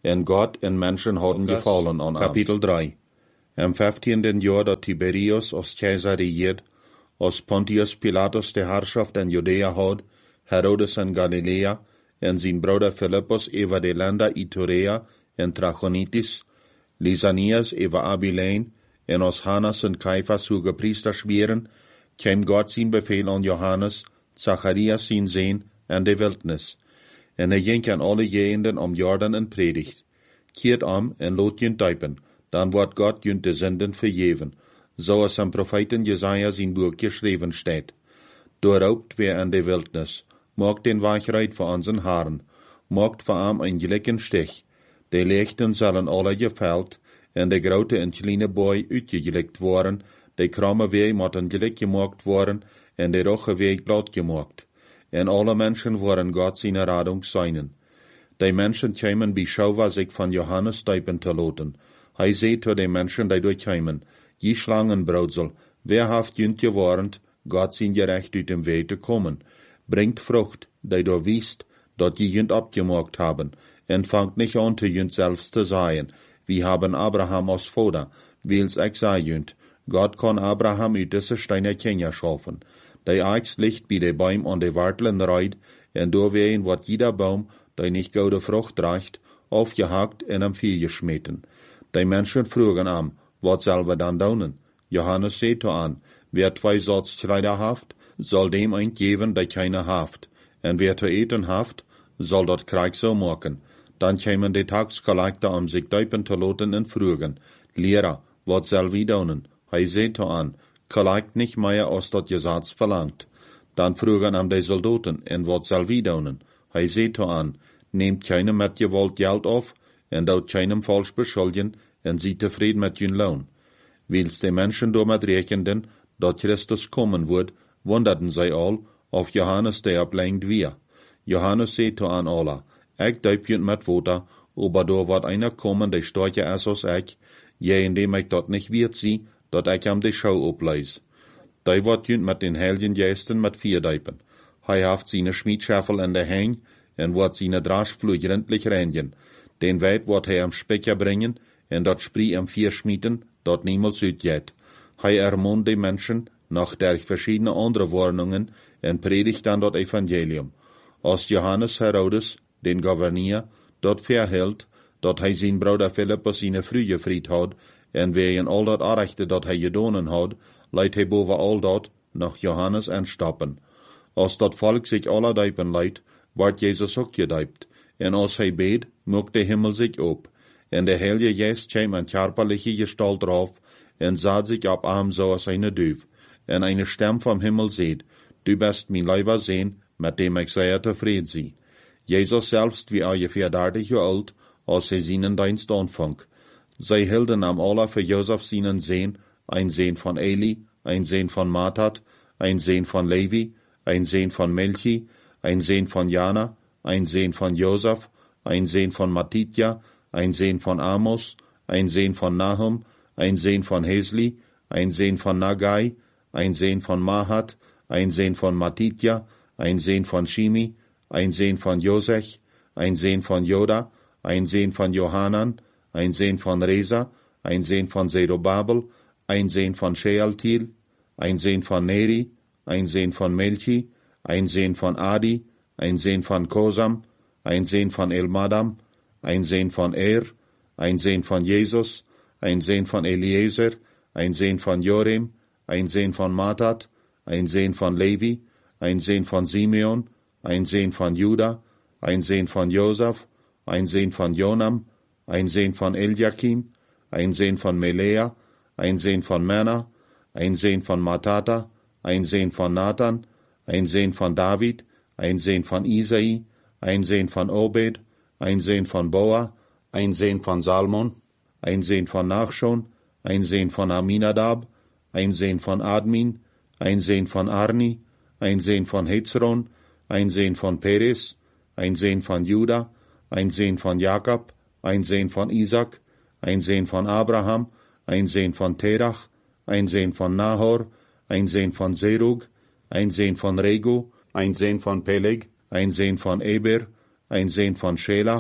En Gott en Menschen hadden gefallen an Kapitel drei. Im vijftienden Jahr dat Tiberius als keizer regiert, als Pontius Pilatus de Herrschaft in Judea had, Herodes in Galilea, en zijn broeder Philippus over de landen Iturea en Trachonitis, Lysanias over Abilene, en als Hannas en Caiphas hoge priesters waren, kwam God zijn bevel aan Johannes, Zacharias zijn zoon, en de wildnis. En hij ging aan alle gegenden om Jordan en predigt. Keert om en laat je duipen, dan wordt God je de zinden vergeven, zoals am Propheten Jesaja zijn boek geschreven staat. Doorhaupt weer in de wildnis, maakt den Wachheit voor onze haren, maakt voor am een gelijken stich. De lichten zullen alle geveld, en de grote en kleine boy uitgelicht worden, de kromme wee moeten gelijk gemaakt worden, en de roche wee glad gemaakt. En alle mensen worden God zijn radung zijn. De mensen kwamen beschouwen zich van Johannes duipen te laten. Hij zei tot de mensen die durchkwamen, je Schlangenbroudsel, wer haft junt gewarnt, God zijn gerecht uit dem Weg te komen. Bringt Frucht, die door wiest, dat je junt abgemaakt haben, en fangt nicht an te junt selbst te sagen, wie haben Abraham als Vater, wils ik zei junt, God kon Abraham uit deze steine Kinder schaffen. Die Eichs licht bij de Baum an de Wartelen reid, en doorween wordt jeder Baum, die nicht goude Frucht draagt, aufgehakt en am Vieh geschmeten. Die Menschen frugen am, wat zal we dan doen? Johannes zei aan, wer twee Satzkleider haft, soll dem ein geven die keine haft, en wer te eten haft, soll dat krijg zo maken. Dan kwamen de taxcollector om zich duipen te laten en frugen, Lehrer, wat zal we doen? Hij zei aan, collect nicht mehr als dat Gesetz verlangt. Dan frugen am de soldaten, en wat zal we doen? Hij zei aan, neemt keinem met gewalt geld af, en dout keinem falsch beschuldigen, en zie tevreden met jun loon. Wils de mensen door met rekenden, dat Christus kommen wordt, wonderten zij al, of Johannes de oplengt weer. Johannes zei aan alle, ik duip junt met water, aber door wordt einer kommen, die sterker is als ik, je indem ik dat niet weet zie, dat ik hem de schou opleis. Die wordt junt met den heiligen geesten met vier duipen. Hij haft zijn schmiedschaffel in de hang, en wordt zijn draasvloer gründlich reinigen. Den Weit wordt hij am Specher brengen, en dat sprie am vier schmieden, dat niemals uitgeht. Hij ermahnt de mensen, nach der verschiedene andere Warnungen, en predigt dan dat Evangelium. Als Johannes Herodes, den Gouverneur, dat verhielt, dat hij zijn broeder Philippus zijn vrije vriend had, en wegen al dat Arechte dat hij gedonen had, leidt hij boven al dat nach Johannes aanstappen. Als dat volk zich alle duipen leidt, wordt Jezus ook gedeupt, en als hij beet, mocht de Himmel zich op, en de Heilige Geest kwam een körperliche Gestalt drauf, en zat zich op hem zoals eine Duif, en eine Stem vom Himmel seht, du bist mein Leiber Sehn, mit dem ich sehr tevreden zie. Jesus selbst wie ungefähr dertig Jahre alt, als hij seinen Dienst anfang. Zij hielden am alle für Josef seinen Sehn, ein Sehn von Eli, ein Sehn von Matat, ein Sehn von Levi, ein Sehn von Melchi, ein Sehn von Jana, ein Sehn von Josef, ein Sehn von Matitja, ein Sehn von Amos, ein Sehn von Nahum, ein Sehn von Hesli, ein Sehn von Nagai, ein Sehn von Mahat, ein Sehn von Matitja, ein Sehn von Shimi, ein Sehn von Josech, ein Sehn von Joda, ein Sehn von Johanan, ein Sehn von Reza, ein Sehn von Zerubabel, ein Sehn von Shealtiel, ein Sehn von Neri, ein Sehn von Melchi, ein Sehn von Adi, ein Sehn von Kosam, ein Sehn von Elmadam, ein Sehn von Er, ein Sehn von Jesus, ein Sehn von Eliezer, ein Sehn von Jorim, ein Sehn von Matat, ein Sehn von Levi, ein Sehn von Simeon, ein Sehn von Juda, ein Sehn von Josef, ein Sehn von Jonam, ein Sehn von Eliakim, ein Sehn von Melea, ein Sehn von Mena, ein Sehn von Matata, ein Sehn von Nathan, ein Sehn von David, ein Sehn von Isai, ein Sehn von Obed, ein Sehn von Boa, ein Sehn von Salmon, ein Sehn von Nachschon, ein Sehn von Aminadab, ein Sehn von Admin, ein Sehn von Arni, ein Sehn von Hezron, ein Sehn von Peres, ein Sehn von Juda, ein Sehn von Jakob, ein Sehn von Isaac, ein Sehn von Abraham, ein Sehn von Terach, ein Sehn von Nahor, ein Sehn von Serug, ein Sehn von Regu, ein Sehn von Peleg, ein Sehn von Eber, ein Sehn von Schelach,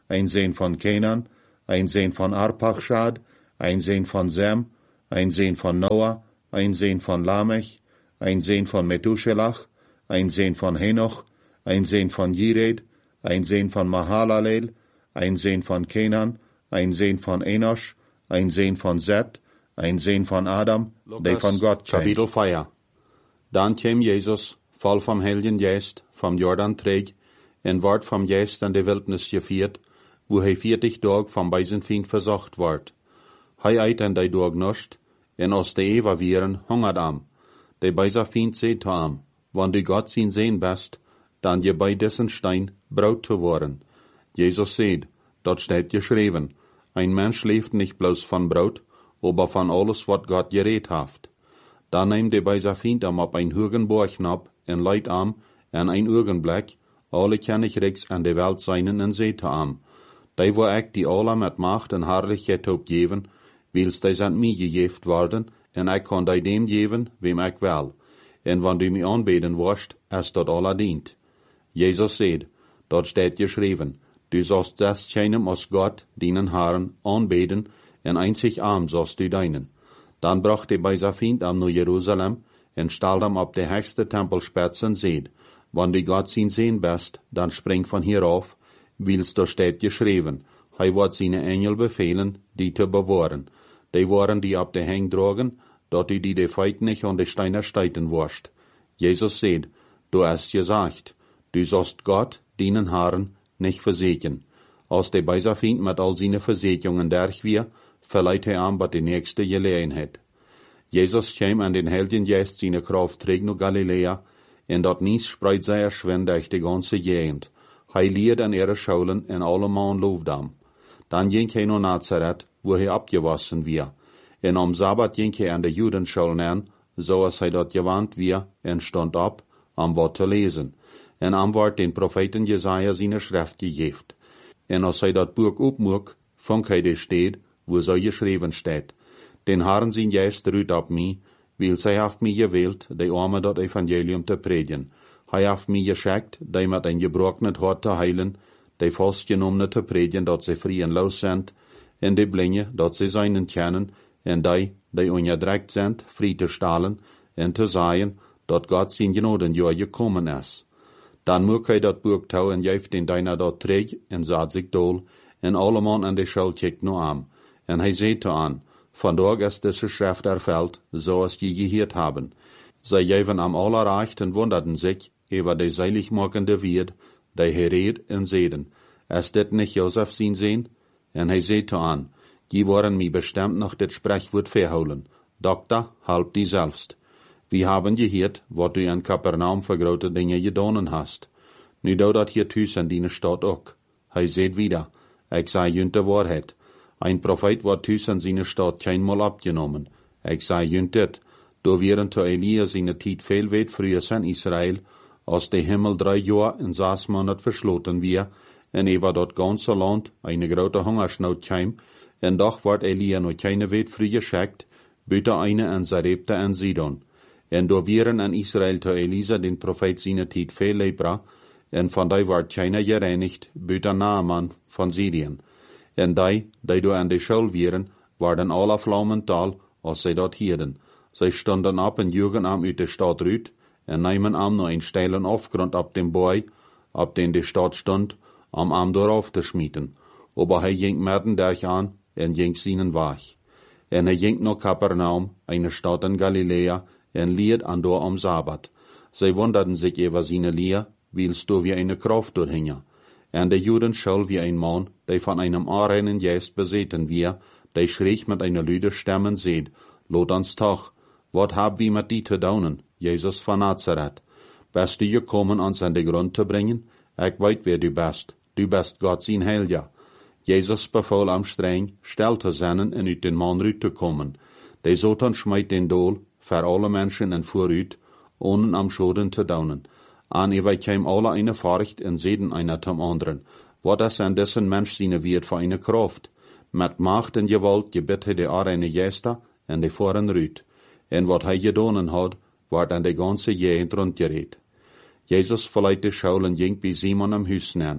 ein Seen von Kenan, ein Seen von Arpachshad, ein Seen von Sem, ein Seen von Noah, ein Seen von Lamech, ein Seen von Methuselach, ein Seen von Henoch, ein Seen von Jired, ein Seen von Mahalalel, ein Seen von Kenan, ein Seen von Enosh, ein Seen von Seth, ein Seen von Adam, der von Gott käm. Kapitel vier. Dan käm Jesus, voll vom Heiligen Geist, vom Jordan träg, en ward vom Geist an de Wildnis geviert, wo hij vierzig Tag vom Beisenfeind versucht ward. Hij eit an de Tag nicht, en aus de Eva vieren hungert am. De Beisenfeind seht am, wann du Gott sin sehen best, dann je bei dessen Stein Braut zu worden. Jesus seht, dort steht geschrieben, ein Mensch lebt nicht bloß von Brot, aber von alles, wat Gott geredet haft. Dan neemt de Beisenfeind am op ein hogen Borg nab, en leidt am, en ein Augenblick, alle Königreichs an de Welt seinen en seht am. Die wo ek die alle met Macht en Herrlichkeit opgeven, wils die sind mij gegeft worden, en ik kan die dem geven, wem ik wel. En wann du mij aanbeden wirst, es dort alle dient. Jesus seht, dort steht geschrieben, du sollst das keinem aus Gott, deinen Herren, anbeten, en einzig arm sollst du deinen. Dann brachte Beisenfeind am nach Jerusalem, en stellt am op de höchste Tempelspitze en seht, wann du Gott sin sehen best, dann spring von hier auf, wils da steht geschrieben, hij wird seine Engel befehlen, die te bewahren. Die waren die op de Heng drogen, dat du die de Feit nicht an de Steine steiten wirst. Jesus seht, du hast gesagt, du sollst Gott, deinen Herren, nicht verseken. Als de Beisenfeind mit all seine Versekungen durch wir, verleiht er an, wat de nächste Gelegenheit. Jesus käm an den Heiligen Geist seine Kraft trägt nur Galiläa, en dat nies spreit sei erschwend durch die ganze Gegend. Hij leert an ihre Schulen en alle Mann loofdam. Dan ging hij naar Nazareth, wo hij abgewassen wir. En am Sabbat ging hij an de Judenschulen an, zoals hij dat gewand wir, en stond op, am wat te lesen. En am wordt den Propheten Jesaja seine Schrift gegeft. En als hij dat Buch opmoek, vond hij de steed, wo so geschrieben steht. Den Herrn sein Geist ruht op mij, weil zij haft mij gewählt, de Arme dat Evangelium te predigen. Hij haft mij geschickt, die met een gebrokenet hart te heilen, die vastgenommene te predigen, dat ze vrij en los zijn, en die blinde, dat ze zijnen kennen, en die, die onderdrukt zijn, vrij te stellen, en te zeggen, dat God zijn genodenjaar gekomen is. Dan moet hij dat boek touw en geeft den deiner dat trägt, en zat zich dol, en alle man aan de schuld kijkt nu aan. En hij zei te aan, vandaag is deze schrift erfüllt, zoals die gehoord hebben. Zij geven am allerrecht en wunderten zich, über de seiligmakende Wied, die Hered en Zeden. Is dit nicht Josef sin sehen? En hij zei aan, die worden mij bestimmt noch dit Sprechwort verholen. Dokter, halb die selbst. Wir haben gehört, wat du in Kapernaum für grote Dinge gedonen hast. Nu do dat hier thuis in die Stadt ook. Hij zei wieder, ik zei junt de Wahrheit. Ein Prophet wordt thuis in seine Stadt keinmal abgenommen. Ik zei junt dit, do wären to Elia seine Tijd veel weit früher in Israel, als de Himmel drei Jahr in zes Monat verschloten wir, en über dat ganze Land eine grote Hungersnood kam, en doch wordt Elia noch keine weit früh geschickt, büte eine an Sarepta en Sidon. En do wären an Israel to Elisa den Prophet seine Tijd veel lepra, en van die wordt keiner gereinigt, büte Naaman von Syrien. En die, die do an de Schul wären, waren alle flaumental, als zij dat hielden. Zij stonden op en joegen am uit de stad Rüt, en nemen am noch een steilen Aufgrund ab dem Boy, ab den de Stadt stond, am am darauf te schmieten. Aber hij ging mitten durch an, en ging seinen Weg. En hij ging nach Kapernaum, eine Stadt in Galiläa, en lied an dort am Sabbat. Zij wunderten sich über seine Lehr, wils du wie eine Kraft durchhinge. En de Juden schul wie ein Mann, der von einem unreinen Geist besessen wir, der schräg mit einer lüde Stimmen seht, lot uns doch, wat hab wir mit die te daunen, Jesus von Nazareth? Bist du gekommen, uns an den Grund zu bringen? Ich weet wer du bist, du bist Gott sein Heiliger. Jesus befahl am streng, still te zijn en uit den Mann rüt te kommen. De Satan schmeit den Dol, für alle Menschen en vooruit, ohne am Schoden te daunen. An ihr käm alle eine Furcht en seden einer zum anderen. Wat is an dessen Mensch seine wird für eine Kraft? Mit Macht en Gewalt gebet hij de arene Geister en de voren rüt. En wat hij gedonen had, wordt an de ganze Gegend rondgereed. Jesus verleiht de Schulen ging bij Simon am Huis neer.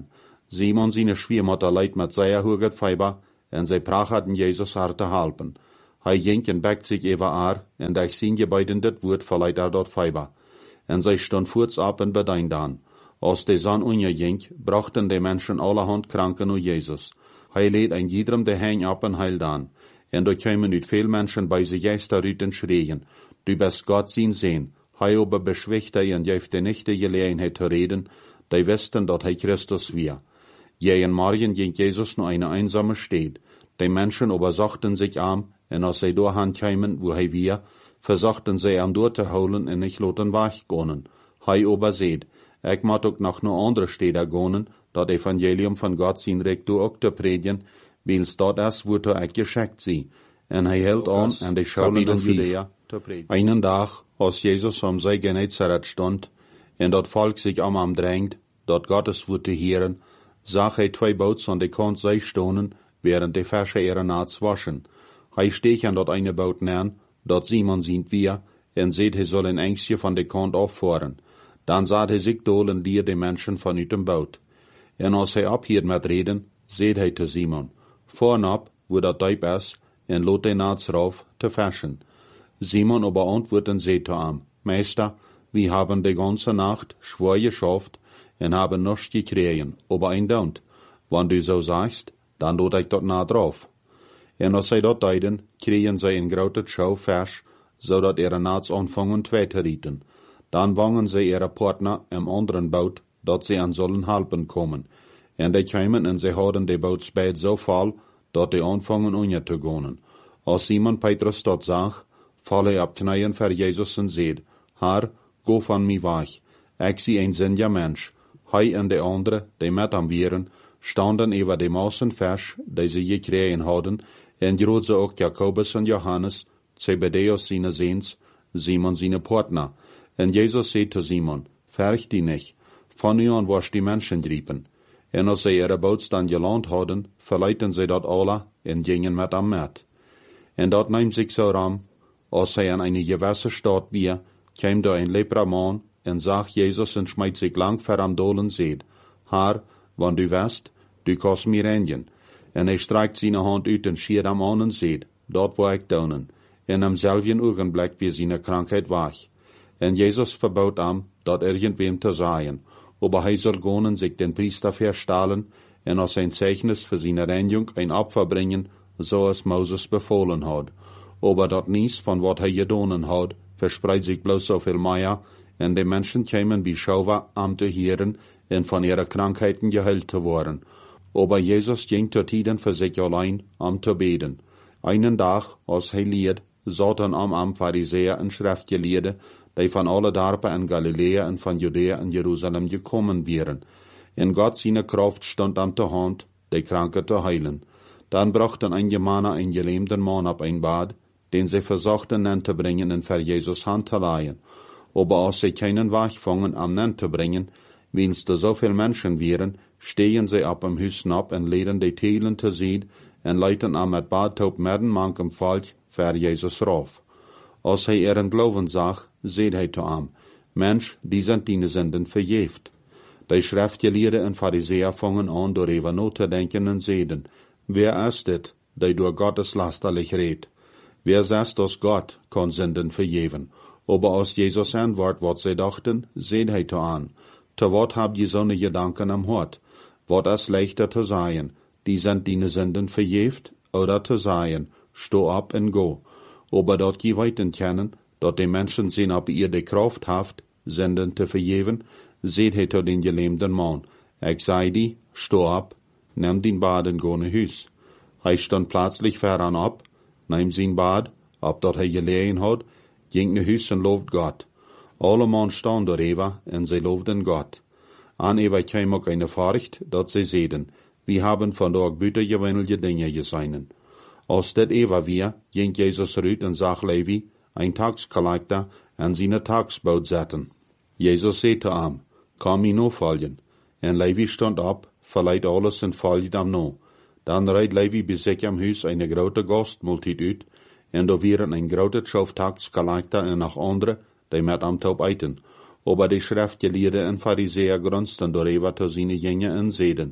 Simon zijn schwiermotter leid met zeer hoge fiber, en zij prachaten Jezus hart te helpen. Hij ging en bekt zich even aan, en daar zien je beiden dit woord verleidt er dort fiber. En zij stond voorts op en bedient dan. Als de zon onderging, brachten de mensen allerhand kranken naar Jezus. Hij leed een iedereen de heen op en heil dan. En er kwamen uit veel mensen bij zich juist daaruit en schreien, du best Gott zien zien. Hij aber beschwicht hij en geeft niet de gelegenheid te reden, die wisten dat hij Christus weer. Jij en morgen ging Jezus naar een einsame stad. Die mensen aber zochten zich aan, en als zij doorheen kwamen, wo hij weer, verzochten zij hem door te houden en niet laten weggaan. Hij aber zeid, ik moet ook nog naar andere steden gaan, dat evangelium van God zijn rijk door ook te predigen, wils dat is, wordt ik geschickt zie. En hij hield aan en de scholen in Judea te predigen. Einen dag, als Jezus om zij Genezareth stond, en dat volk zich om hem drängt, dat Gottes woord te hören, zag hij twee boots aan de kant zij stonen, während de Fische ihre Naats waschen. Hij steeg aan dat eine boot neer, dat Simon ziet wir, en zeet hij zal een enkstje van de kant afvoeren. Dan zat hij zich dol en lier de mensen vanuit dem boot. En als hij ophield met reden, zeet hij te Simon, voornap, wo dat diep is, en lot de naats rauf te fischen. Simon aber antwortet en zeet te hem, Meister, wir haben de ganze Nacht schwer geschafft, en haben nichts gekregen, aber ein Daunt. Wann du so sagst, dann lot ich dort nah drauf. En als zij dat deiden, kregen zij een grote schouw vers, zodat ihre naats anfangen twee te rieten. Dan wangen zij ihre partner im anderen boot, dat zij aan zullen helpen komen. En die kwamen en zij hadden de bootsbeid zo vol, dat die anfangen onder te gaan. Als Simon Petrus dat zag, val hij op knieën voor Jezus en zeid, Herr, go van mij weg. Ik zie een zinja mens. Hij en de andere, die met hem waren, standen over de massen vers, die ze gekregen hadden, en droeg ze ook Jacobus en Johannes, Zebedeus zijn zoons, Simon zijn partner. En Jezus zei te Simon, verg die niet, van nu aan was die mensen griepen. En als zij ihre boot dan geland hadden, verleidden zij dat alle en gingen met hem met. En dat neemt zich zo ram, als zij aan een gewisse stad weer, kwam daar een lepraman en zag Jezus en smijt zich lang voor hem dol en zeid, Herr, wann du west, du kost mir reinigen. En hij strijkt zijn hand uit en schiert hem aan en zeid, dat wil ik doen. En am selben ogenblik weer zijn krankheid weg. En Jezus verbood hem, dat irgendwem te zeggen, aber hij zal gaan en zich den priester verstellen, en als zijn Zeichnis für seine Reinigung ein Opfer bringen, zoals Moses befohlen had. Aber dat niets van wat hij gedaan had, verspreidt zich bloos zoveel meer, en de mensen kwamen bij Schauwa am te hören en van ihre Krankheiten geheilt te worden. Aber Jesus ging tot tiden für sich allein, am te beten. Einen Tag, als hij leerd, zaten am am Pharisäer en Schriftgelehrte, die van alle Dorpen in Galilea en van Judea en Jerusalem gekommen wären. In Gott seine Kraft stond am te hand, die Kranke te heilen. Dann brachten einige Männer einen gelähmten Mann ab ein Bad, den sie versuchten nen te bringen en für Jesus Hand te leihen. Aber als sie keinen Weg fangen am nen te bringen, wils da so viel Menschen wären, stehen sie ab am Hüssen ab en leden die Telen te zied en leiten am met Badtaub midden mankem Volk für Jesus rauf. Als hij ihren Glauben zag, zeid hij te hem, Mensch, die sind deine Sünden vergeeft. Die Schriftgelehrten en Pharisäer fangen an, darüber nachzudenken en zeiden, wer ist dit, die durch Gottes lasterlich redt? Wer sagt, dass Gott kann Sünden vergeben? Aber als Jesus antwortet, was sie dachten, zeid hij te an, te wat habt ihr so ne Gedanken am Hort? Wat ist leichter zu sagen, die sind deine Sünden vergeeft, oder zu sagen, steh ab und go. Aber dort je weiten kennen, dat die Menschen sehen, ob ihr die Kraft haft, Sünden zu vergeben, seht hij tot den gelähmten Mann. Ich sei die, steh ab, nimm den Bad und go nach Hus. Hij stond plötzlich voran ab, nahm sein Bad, ob dort hij gelegen hat, ging nach Hus und lobt Gott. Alle Mann stand darüber, und sie lobten Gott. An Eva kam auch eine Furcht, dat sie sehen, wir haben von dort bütergewöhnliche Dinge gesehen. Als dat Eva wir, ging Jesus rüt und zag Levi, ein Taxkollektor, an seine Taxboot zetten. Jesus zei te hem, kom mij nou volgen. En Levi stond op, verleiht alles en volgde hem nou. Dan reed Levi bij zich am huis eine grote gastmultitude uit, en da waren ein grote schof Taxkollektor en nog andere, die met hem taub eiten. Aber die Schriftgelehrten en Pharisäer grunzten darüber zu seine Jünger en zeiden,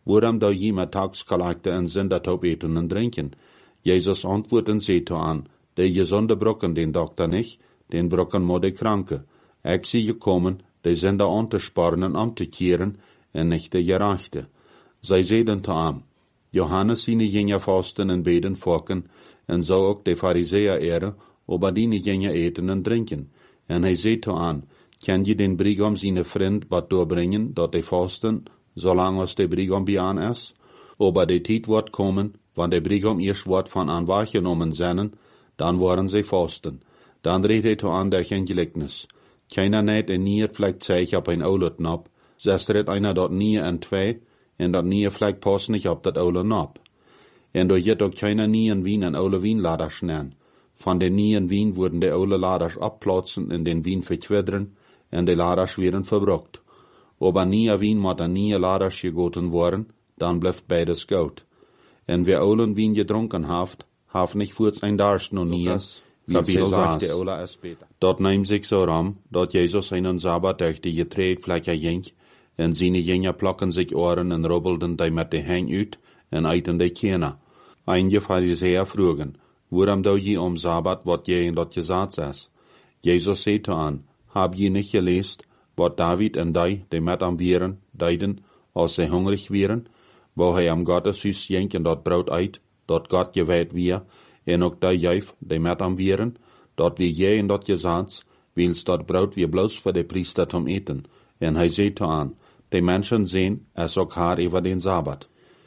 Waarom da je met taxcollector en zindertop eten en drinken? Jezus antwoordt en zei to aan, de gezonde brokken den dokter nicht, den brokken moet de kranke. Ik zie gekomen, de zinder aan te sparen en om te keren, en nicht de gerechte. Zij zeiden to aan, Johannes sine gingen vasten en beden fokken, en zo ook de fariseer ere, ober die gingen eten en drinken. En hij zei to aan, kan je den brigam sine vriend wat doorbrengen, dat de vasten, zolang als de brigam bij aan is? Ober de tijd wordt komen, wanneer de brigam eerst wordt van aan waargenomen zijn, dan worden ze vasten. Dan reed hij to aan der geen gelijkenis. Keiner net en nier vlekt zich op een oude nap, zes redt einer dat nier en twee, en dat nier vlekt pas niet op dat oude nap. En door jet ook keiner nie en wien en oude wienladers nemen. Van de nie en wien worden de oude laders abplaatsen en den wien verkwidderen, en de laders werden verbrokt. Ober nie wien moet aan nie laders gegoten worden, dan blijft beides goud. En wer oulen wien gedronken haft, haft nicht voorts ein Darst no nie, wie ze sagte Ola es beter. Dat neemt zich zo ram, dat Jezus einen Sabbat durch die getreedvlekken ging, en seine Jünger plokken sich oren en robbelden die met de hang uit, en eiten de kena. Einige Pharisäer frugen, waarom dou je om Sabbat wat je in dat gezat is? Jezus zei to aan, hab je nicht geleest, wat David en die, die met am wieren, deiden, als ze hungrig wieren, wo hij am Gotteshuis ging en dat brood uit, dat God gewijd wie, en ook die juif, die met am wieren, dat wie je in dat gezat, wils dat brood wie bloos voor de priester om eten. En hij zei to aan, de mensen zien, es ook haar over den Sabbat.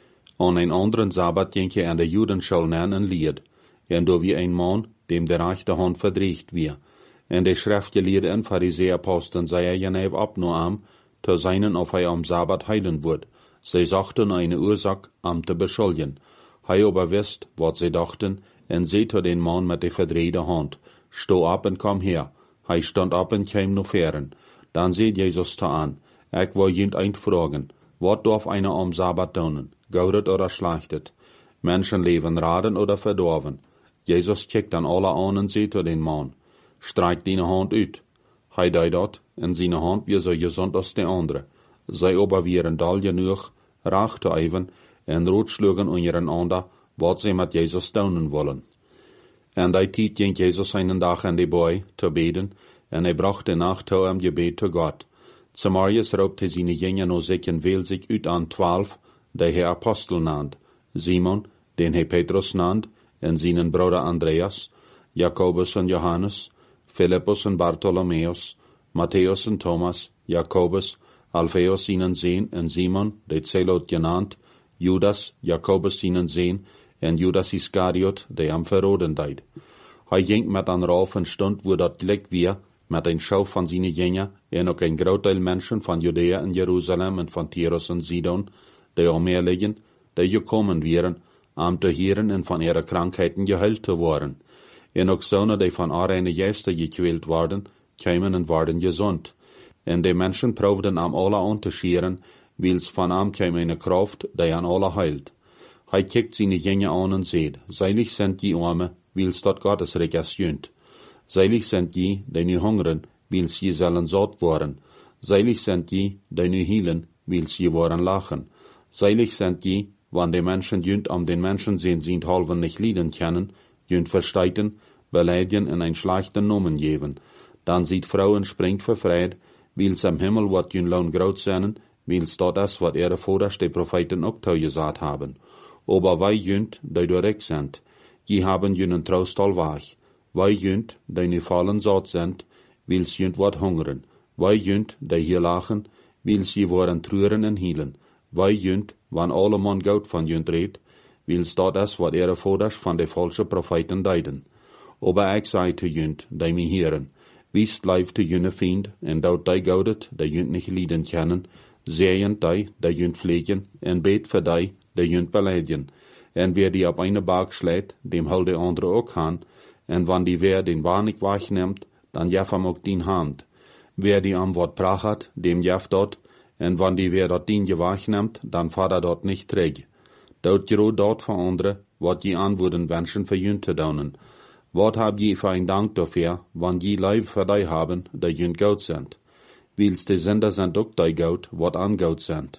An een anderen Sabbat ging hij aan de Judenschule nen en leerd, en door wie een man, dem de rechte hand verdreigt wie. En de schriftgeleerden en Pharisäer posten zei je neef op no am, te seinen of hij am Sabbat heilen wordt. Zij zochten eine Ursache am te beschuldigen. Hij aber wist, wat zij dachten, en zei to den man met de verdrehte hand, sto op en kom her. Hij stond op en kwam no feren. Dan zei Jezus te aan, ik wil jent eind vragen, wat darf einer am Sabbat doen, goudet oder schlechtet? Menschenleben raden oder verdorven? Jezus kijkt dan alle aan en zei to den man, streik deine hand uit. Hij deed dat, en zijn hand weer zo gezond als de andere. Zij aber wieren dal genoeg, raag te even, en rotslugen ondereinander, wat zij met Jezus doen willen. En die tijd ging Jezus einen dag aan de boy te beden, en hij bracht de nacht toe am gebed te God. Zamarius roepte zijn Jünger no zich en wählt sich uit aan twaalf, die hij Apostel nannt. Simon, den hij Petrus nannt, en seinen Bruder Andreas, Jakobus en Johannes, Philippus en Bartholomäus, Matthäus en Thomas, Jakobus, Alphaeus seinen Sohn, en Simon, de Zelot genannt, Judas, Jakobus seinen Sohn, en Judas Iscariot, de am verroden deed. Hij ging met een rauf en stund, wo dat gelijk weer, met een schouw van zijn Jünger, en ook een groot deel mensen van Judea en Jeruzalem en van Tyrus en Sidon, die omher liggen, die gekomen wären, am te hieren en van ihre krankheiten geheilt te worden. En ook zonen die van arene geesten gekwält worden, kwamen en worden gezond. En de mensen proefden am alle aan te scheren, wils van am kwam eine kraft, die an alle heilt. Hij kijkt zijn Jünger aan en zegt, seilig sind die Arme, wils dat Gottes Reich is jönt. Seilig sind die, die nu hungeren, wils je zullen zat worden. Seilig sind die, die nu hielen, wils je worden lachen. Seilig sind die, wann de Menschen jönt am den Menschen sehen sind halven nicht lieden können, jönt versteiten, beleidigen en ein schlechten Nomen geben. Dan sieht Frauen springt verfreit, wils am Himmel wat jün laun groot zijn, wils dat is wat ihre Voders de Propheten ook gesagt haben. Aber wij jönt, die direkt sind, die haben jünen Trost allweg. Wij jönt, die nu fallen zat sind, wils jönt wat hungeren. Wij jönt, die hier lachen, wils je worden treuren en hielen. Wij jönt, wann alle man goud van jönt reed, wils dat is wat ihre Voders van de falsche Propheten deiden. Aber ik zei te jönt, die me heren, wiest leif te jünne Fiend, en dout die goudet, die jönt nicht lieden kennen, zeeën die, die jönt pflegen, en beet voor die, die jönt beleiden. En wer die op eine Baak schlägt, dem hol de andere ook aan, en wann die wer den Waar nicht wegneemt, dan jef hem ook dien hand. Wer die am wat prachat, dem jef dort, en wann die wer dat dien je wegneemt, dan vader dort nicht träg. Dout je dort voor andere, wat je aan würden wenschen für jünt te donen. Wat hab je für ein Dank dafür, wann je Leib für die haben, die jünt gout sind. Wils de Sünder sind ook die gout, wat an gout sind.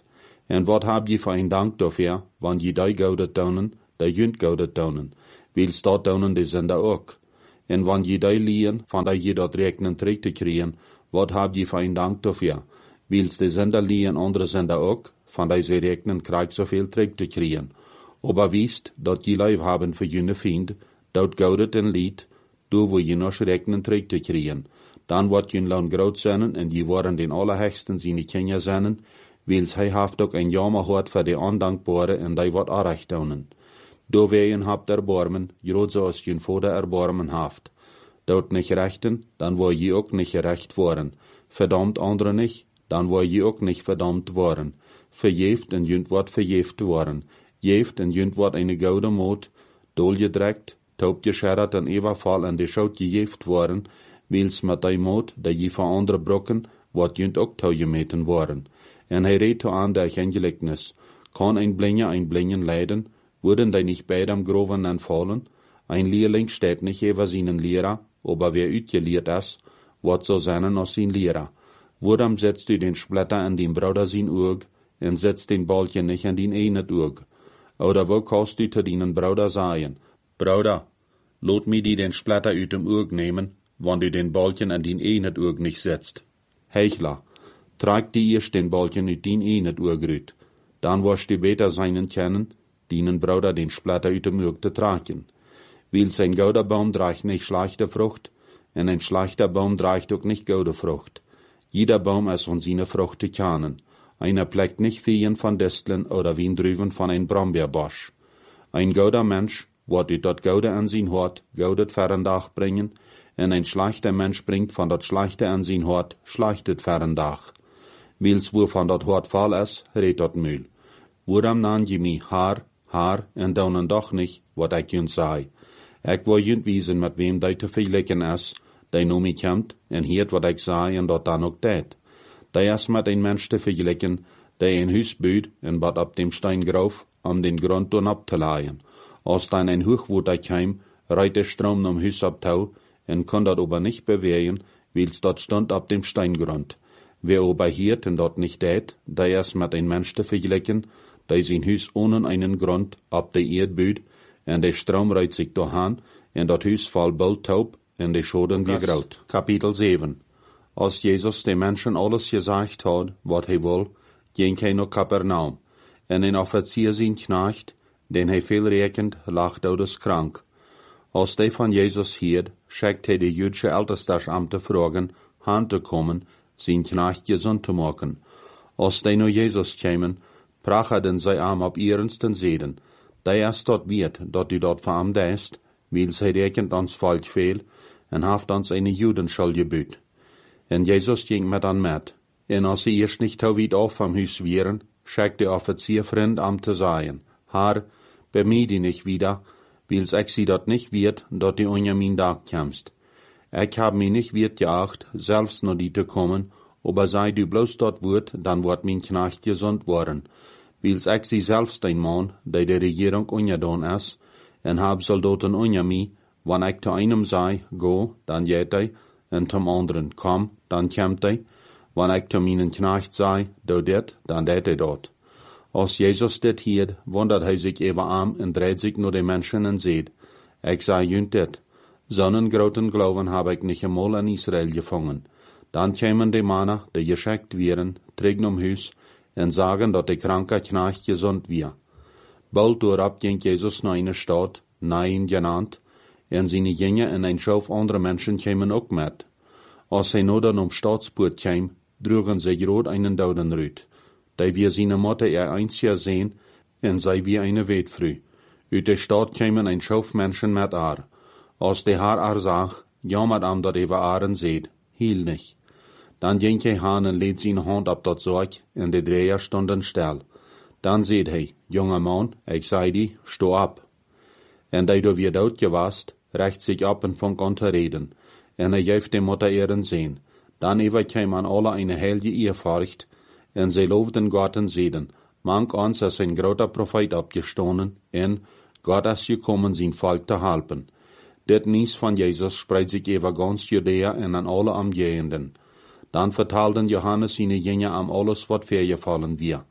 En wat heb je voor een dank dafür, wanneer je die goudet tonen, die junt goudet tonen, wils dat tonen die zender ook. En wanneer je die liehen, van die je dat rekenen terug te krijgen, wat heb je voor een dank dafür, wils die zender liehen andere zender ook, van die ze rekenen krijgt zoveel terug te krijgen. Aber wist dat je lief hebben voor je vriend, dat goudet en lied, door wo je nog rekenen terug te krijgen. Dan wordt je loon groot zijn en je worden den allerhechsten zijn kinderen zijn, wils hij heeft ook een jammer gehad voor de ondankbare en die wordt aanrecht doen. Do weien habt erbarmen, groot zoals je vader erbarmen haft. Dout nicht rechten, dan wil je ook niet gerecht worden. Verdammt andere niet, dan wil je ook niet verdammt worden. Verjeeft en junt wordt verjeeft worden. Jeeft en junt wordt een gouden moed, dol je direct, taubt je scherrat en evenval en de schout je jeeft worden, wils met die moed, dat je van andere brokken, wordt junt ook touw gemeten worden. En hij reed toe aan der gelijkenis. Kan een blinde een blinden leiden, worden die niet beide am groven en vallen? Ein Lehrling steht nicht über seinen Lehrer, aber wer uitgeleerd is, wat so zijn als zijn Lehrer. Waarom setzt u den Splitter an den Bruder sein Oog, en setzt den Balken nicht an den einen Oog? Oder wo kannst du zu deinen Bruder sagen, Bruder, lot mi die den Splitter uit dem Oog nehmen, wann du den Balken an den einen Oog nicht setzt? Heuchler, trag die erst den Balken uit den einen Oog uit, dann wirst du beter seinen kennen, deinen Bruder den Splitter uit dem Oog te tragen. Wils ein gouder Baum draagt nicht schlechte Frucht, en ein schlechter Baum draagt auch nicht goude Frucht. Jeder Baum ist von seiner Frucht zu kennen. Einer pleckt nicht Feen von Disteln oder Wiendrüben von ein Brombeerbosch. Ein gouder Mensch, wat u dat goude an sein Hort, goudet verrendag bringen, en ein schlechter Mensch bringt von dat schlechte an sein Hort, schlechtet verrendag. Wils wo von dat Hort fall is, redt dat Mühl. Waarom nan je mi haar, haar, en daunen doch nicht, wat ik junt sei. Ik wil junt wiesen met wem die te vergelijken is, die nu mij komt en heert wat ik zei en dat dan ook deed. Die is met een mens te vergelijken, die een huis bouwt en wat op dem Stein grauf, om den grond doen op te laaien. Als dan een hoogwoord kwam, rijdt de stroom om huis op touw en kon dat aber nicht bewegen, wils dat stond op dem Steingrund. Wer aber heert en dat nicht deed, die is met een mens te vergelijken, die zijn huis ohne einen Grund op de Erd bouwt, en de stroom rijdt zich doorheen, en dat huis valt bald taub, en de schoden weer groot. Kapitel zeven. Als Jezus de mensen alles gezegd had, wat hij wil, ging hij naar Kapernaum, en een officier zijn knecht, den hij veel rekent, lag dodeskrank. Als de van Jezus hierd, schickt hij de Jüdische Ältestesamte te vragen, aan te komen, zijn knecht gezond te maken. Als de naar Jezus kwamen, prachten zij am op ernsten zeden. Die is dat weet, dat u dat van hem deist, wils hij rekent ons volk veel, en haft ons eine Judenschuld gebuut. En Jezus ging met aan met, en als ze eerst niet te weit af vom huis wieren, schickt de offizier vriend am te zeggen, Haar, bemühe die nicht wieder, wils ich sie dat nicht wird, dat die unter min Dag kämst. Ich hab mich nicht wird geacht, selbst noch die te kommen, aber sei du bloß dort wurt, dann wird min Knecht gesund worden. Wils ich sie selbst ein Mann, der der Regierung ungedon is, en hab Soldaten unter mi, wann ich zu einem sei, go, dann geht ei, en zum anderen, komm, dann kämmt ei, wann ich zu meinen Knecht sei, do det, dann det ei dort. Als Jezus dit hierd, wundert hij zich even aan en dreht zich naar de mensen en zegt, ik zei junt dit, zo'n groten Glauben heb ik niet eenmaal in Israël gevangen. Dan kwamen de mannen, die geschickt werden, terug om huis en sagen dat de kranke knecht gezond weer. Bald doorop ging Jezus naar een stad, Nain genannt, en zijn jingen en een schof andere mensen kwamen ook met. Als hij nu dan om Staatspoort kwam, droegen ze groot einen Dodenrüt. Die wir seine Mutter ihr einziger sehen, en sei wie eine Wetfrü. Uit de Stadt kämen ein Schauf Menschen mit Aar. Als de haar Aar zag, jammert am dat even Aaren seht, hiel nicht. Dan ging hij haan en leed zijn hand op dat Zorg, en de Dreher stonden stil. Dan seht hij, junger Mann, ik zei die, sto ab. En die do weer dood gewast, recht sich ab en fang an te reden, en hij geeft de Mutter ihren sehen. Dan even kwam an alle eine heilige Ehrfurcht, en zij loofden God en zeiden, mank ons is een groter profeet opgestonden, en God is gekommen zijn volk te helpen. Dit nieuws van Jezus spreidt zich over ganz Judea en aan alle omgevenden. Dan vertelden Johannes zijn jingen am alles wat voorgevallen weer.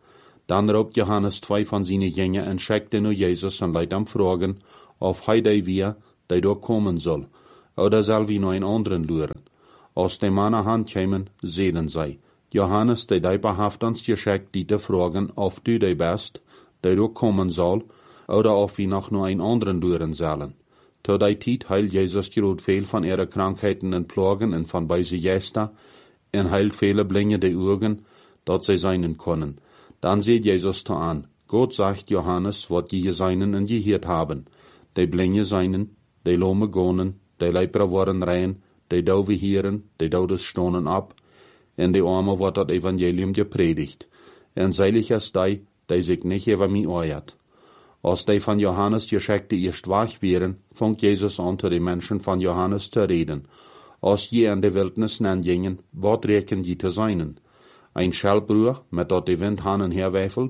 Dann roept Johannes twee van zijn jingen en schekte nu Jezus en leidt hem vragen of hij die weer, die door komen zal, oder zal wie nog een anderen luren. Als die mannen hand komen, zeiden zij, Johannes, die die behaft ons geschickt, die te vragen of du die best, die door komen zal, oder of wie nog nog een anderen luren zullen. Tot die tijd heilt Jezus groot veel van ihre krankheiten en plagen en van bij ze gesta, en heilt viele blinde de Augen, dat zij seinen können. Dann seht Jesus da an, Gott sagt Johannes, wat je seinen en geheerd haben. Die blinde seinen, die lome gonen, die lepra worden rein, die dove hieren, die dodes stonen ab, en die arme wordt dat evangelium gepredigt. En seilig is die, die sich nicht über mich oert. Als die van Johannes Geschichte erst wach wären, fängt Jesus an, zu den Menschen von Johannes zu reden. Als je in de Wildnis gingen, wat reken je te seinen? Ein Schellbruer, met dat de wind han en her weifelt?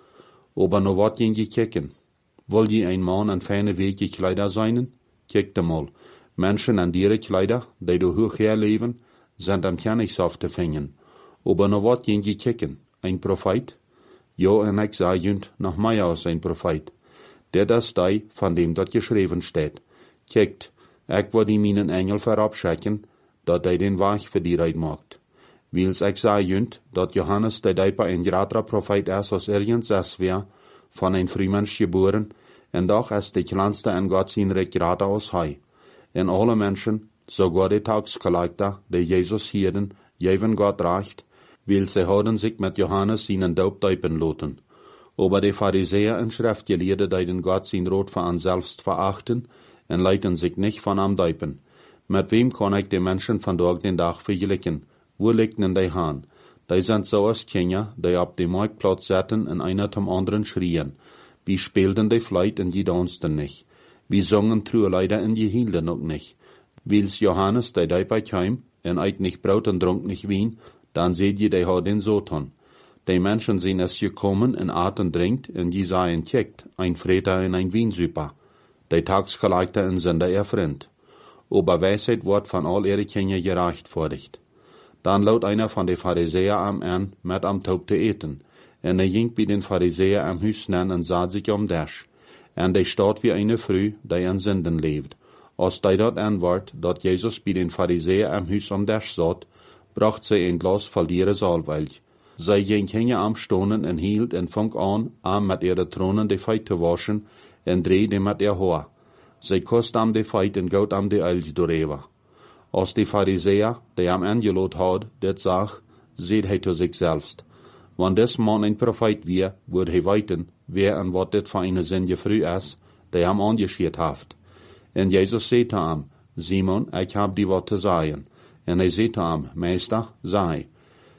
Aber no wat jen je kicken? Will je ein Mann an feine Wege Kleider seinen? Kick mal. Menschen an diere Kleider, die do hoch herleben, sind am Königs auf te vingen. Aber no wat jen je kicken? Ein Prophet? Jo, en ik zei junt, noch mehr als ein Prophet. Der das die, von dem dat geschrieben steht. Kijkt, ik wil die meinen Engel verabschicken, dat hij den Weg für die Reid macht. Wils ik zei junt, dat Johannes de Dijper ein grater Prophet is als ergens es wär, von ein Frühmensch geboren, en doch is de kleinste en Gott zijn recht grater als hij. En alle Menschen, sogar die Tagsgeleiter, die Jesus hielden, geven Gott recht, weil sie hadden sich mit Johannes seinen Doop deupen laten. Aber die Pharisäer und Schriftgelehrten, die den Gott sein Rot für an selbst verachten, und leiten sich nicht von am deupen. Mit wem kann ich die Menschen von Tag den Tag vergleichen? Wo liegt denn die Hahn? Die sind so als Kinder, die auf dem Marktplatz sitzen und einer zum anderen schrien. Wie spielten die Fleit und die dansten nicht. Wie sangen Truleider und die hielten noch nicht. Wils Johannes, der dabei kam, und eit nicht Brot und trank nicht Wein, dann seht ihr, die hat den Sotan. Die Menschen sind es gekommen und aten trinkt, und die seien checkt, ein Freter und ein Wiensüper. Die Tagsgeleiter und Sünder erfreund. Aber Weisheit wird von all ihre Kinder gerechtfertigt. Dann laut einer von den Pharisäer am an, mit am Taub zu eten. Und er ging bei den Pharisäer am Hüs nen und sah sich um Dash. Und der steht wie eine Früh, die an Sünden lebt. Als die dort anwart, dat Jesus bei den Pharisäer am Hüs um Dash satt, bracht sie ein Glas voll ihre Salweilch. Sie ging hinge am Stonen und hielt und fang an, am mit ihre Thronen die Feit zu waschen, und drehte mit ihr Haar. Sie kost am die Feit und gaut am die Elch durchweer. Als die Pharisäer, die am angelot had, dit sag, seht hij zu sich selbst. Wenn des Mann ein Prophet wär, würd hij weiten, wer und wat dit für eine Sünde früh is, die am angeschiert haft. Und Jesus seht am, Simon, ich hab die wat zu sagen. Und er seht am, Meister, sei.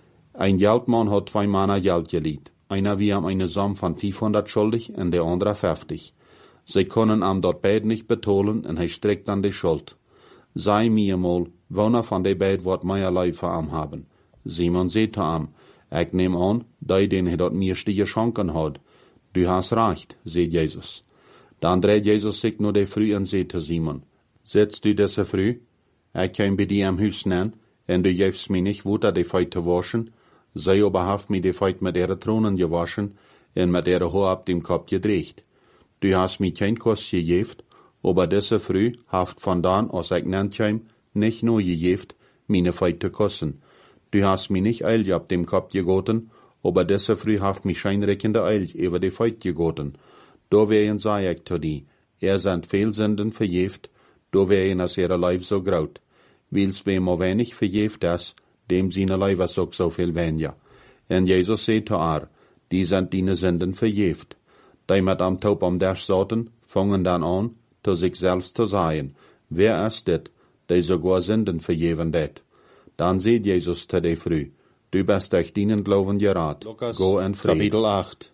Ein Geldmann hat zwei Männer Geld geliehen. Einer wie am eine Summe von fünfhundert schuldig und der andere fünfzig. Sie können am dort beid nicht betonen und er streckt an die Schuld. Sei mir mal, woner von de beid wird meierlei für am haben. Simon seht am, ich nehm an, die den er dort mirste geschenken hat. Du hast recht, seht Jesus. Dann dreht Jesus sich nur de früh und seht zu Simon. Sitzt du desse früh? Ich käm bei dir am Hüs nen, und du gibst mir nicht Wutter de Feit zu waschen. Sei aber haft mir de Feit mit ihre Thronen gewaschen, und mit ihre Haar ab dem Kopf gedreht. Du hast mir kein Kuss gegeft, aber desse früh haft von dann, als ich nennt käm, nicht nur gegeft, meine Feit zu kussen. Du hast mir nicht Eil ab dem Kopf gegoten, aber desse früh haft mich scheinreckende Eil über die Feit gegoten. Da wären sei ich zu die, er sind Fehlsünden verjeft, da wären as ihre Leib so graut. Wils wem o wenig verjeft is, dem seine Leib was auch so viel weniger. Und Jesus seht zu ar, die sind deine Sünden verjeft. Die mit am Taub am Dash saßen, fangen dann an, zu sich selbst zu sagen, wer ist dit, die sogar Sünden verjeven det. Dann seht Jesus zu de früh, du bist durch deinen Glauben gerat, go in Frieden. Kapitel acht.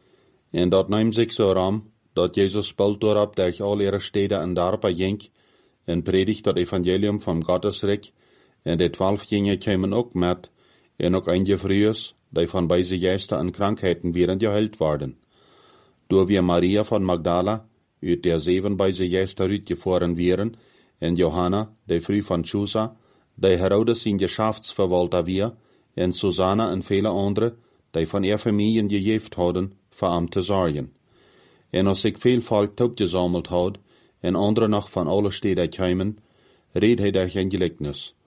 Und dort nahm sich so ram, dat Jesus bald dorab durch all ihre Städte und Darpa ging, und predigt das Evangelium vom Gottesreich, und die zwölf Jünger kämen auch mit, und auch einige Frühes, die von beise Geister und Krankheiten wären geheilt worden. Durch wir Maria von Magdala, ut der sieben beise Geister rütgefahren wären, und Johanna, die früh von Chusa, die Herodes sein Geschäftsverwalter wir, und Susanna und viele andere, die von ihr Familien gejeft hadden, voor hem te zorgen. En als ik veel volk opgesammeld had, en andere nog van alle steden kwamen, reed hij daar geen gelijkenis.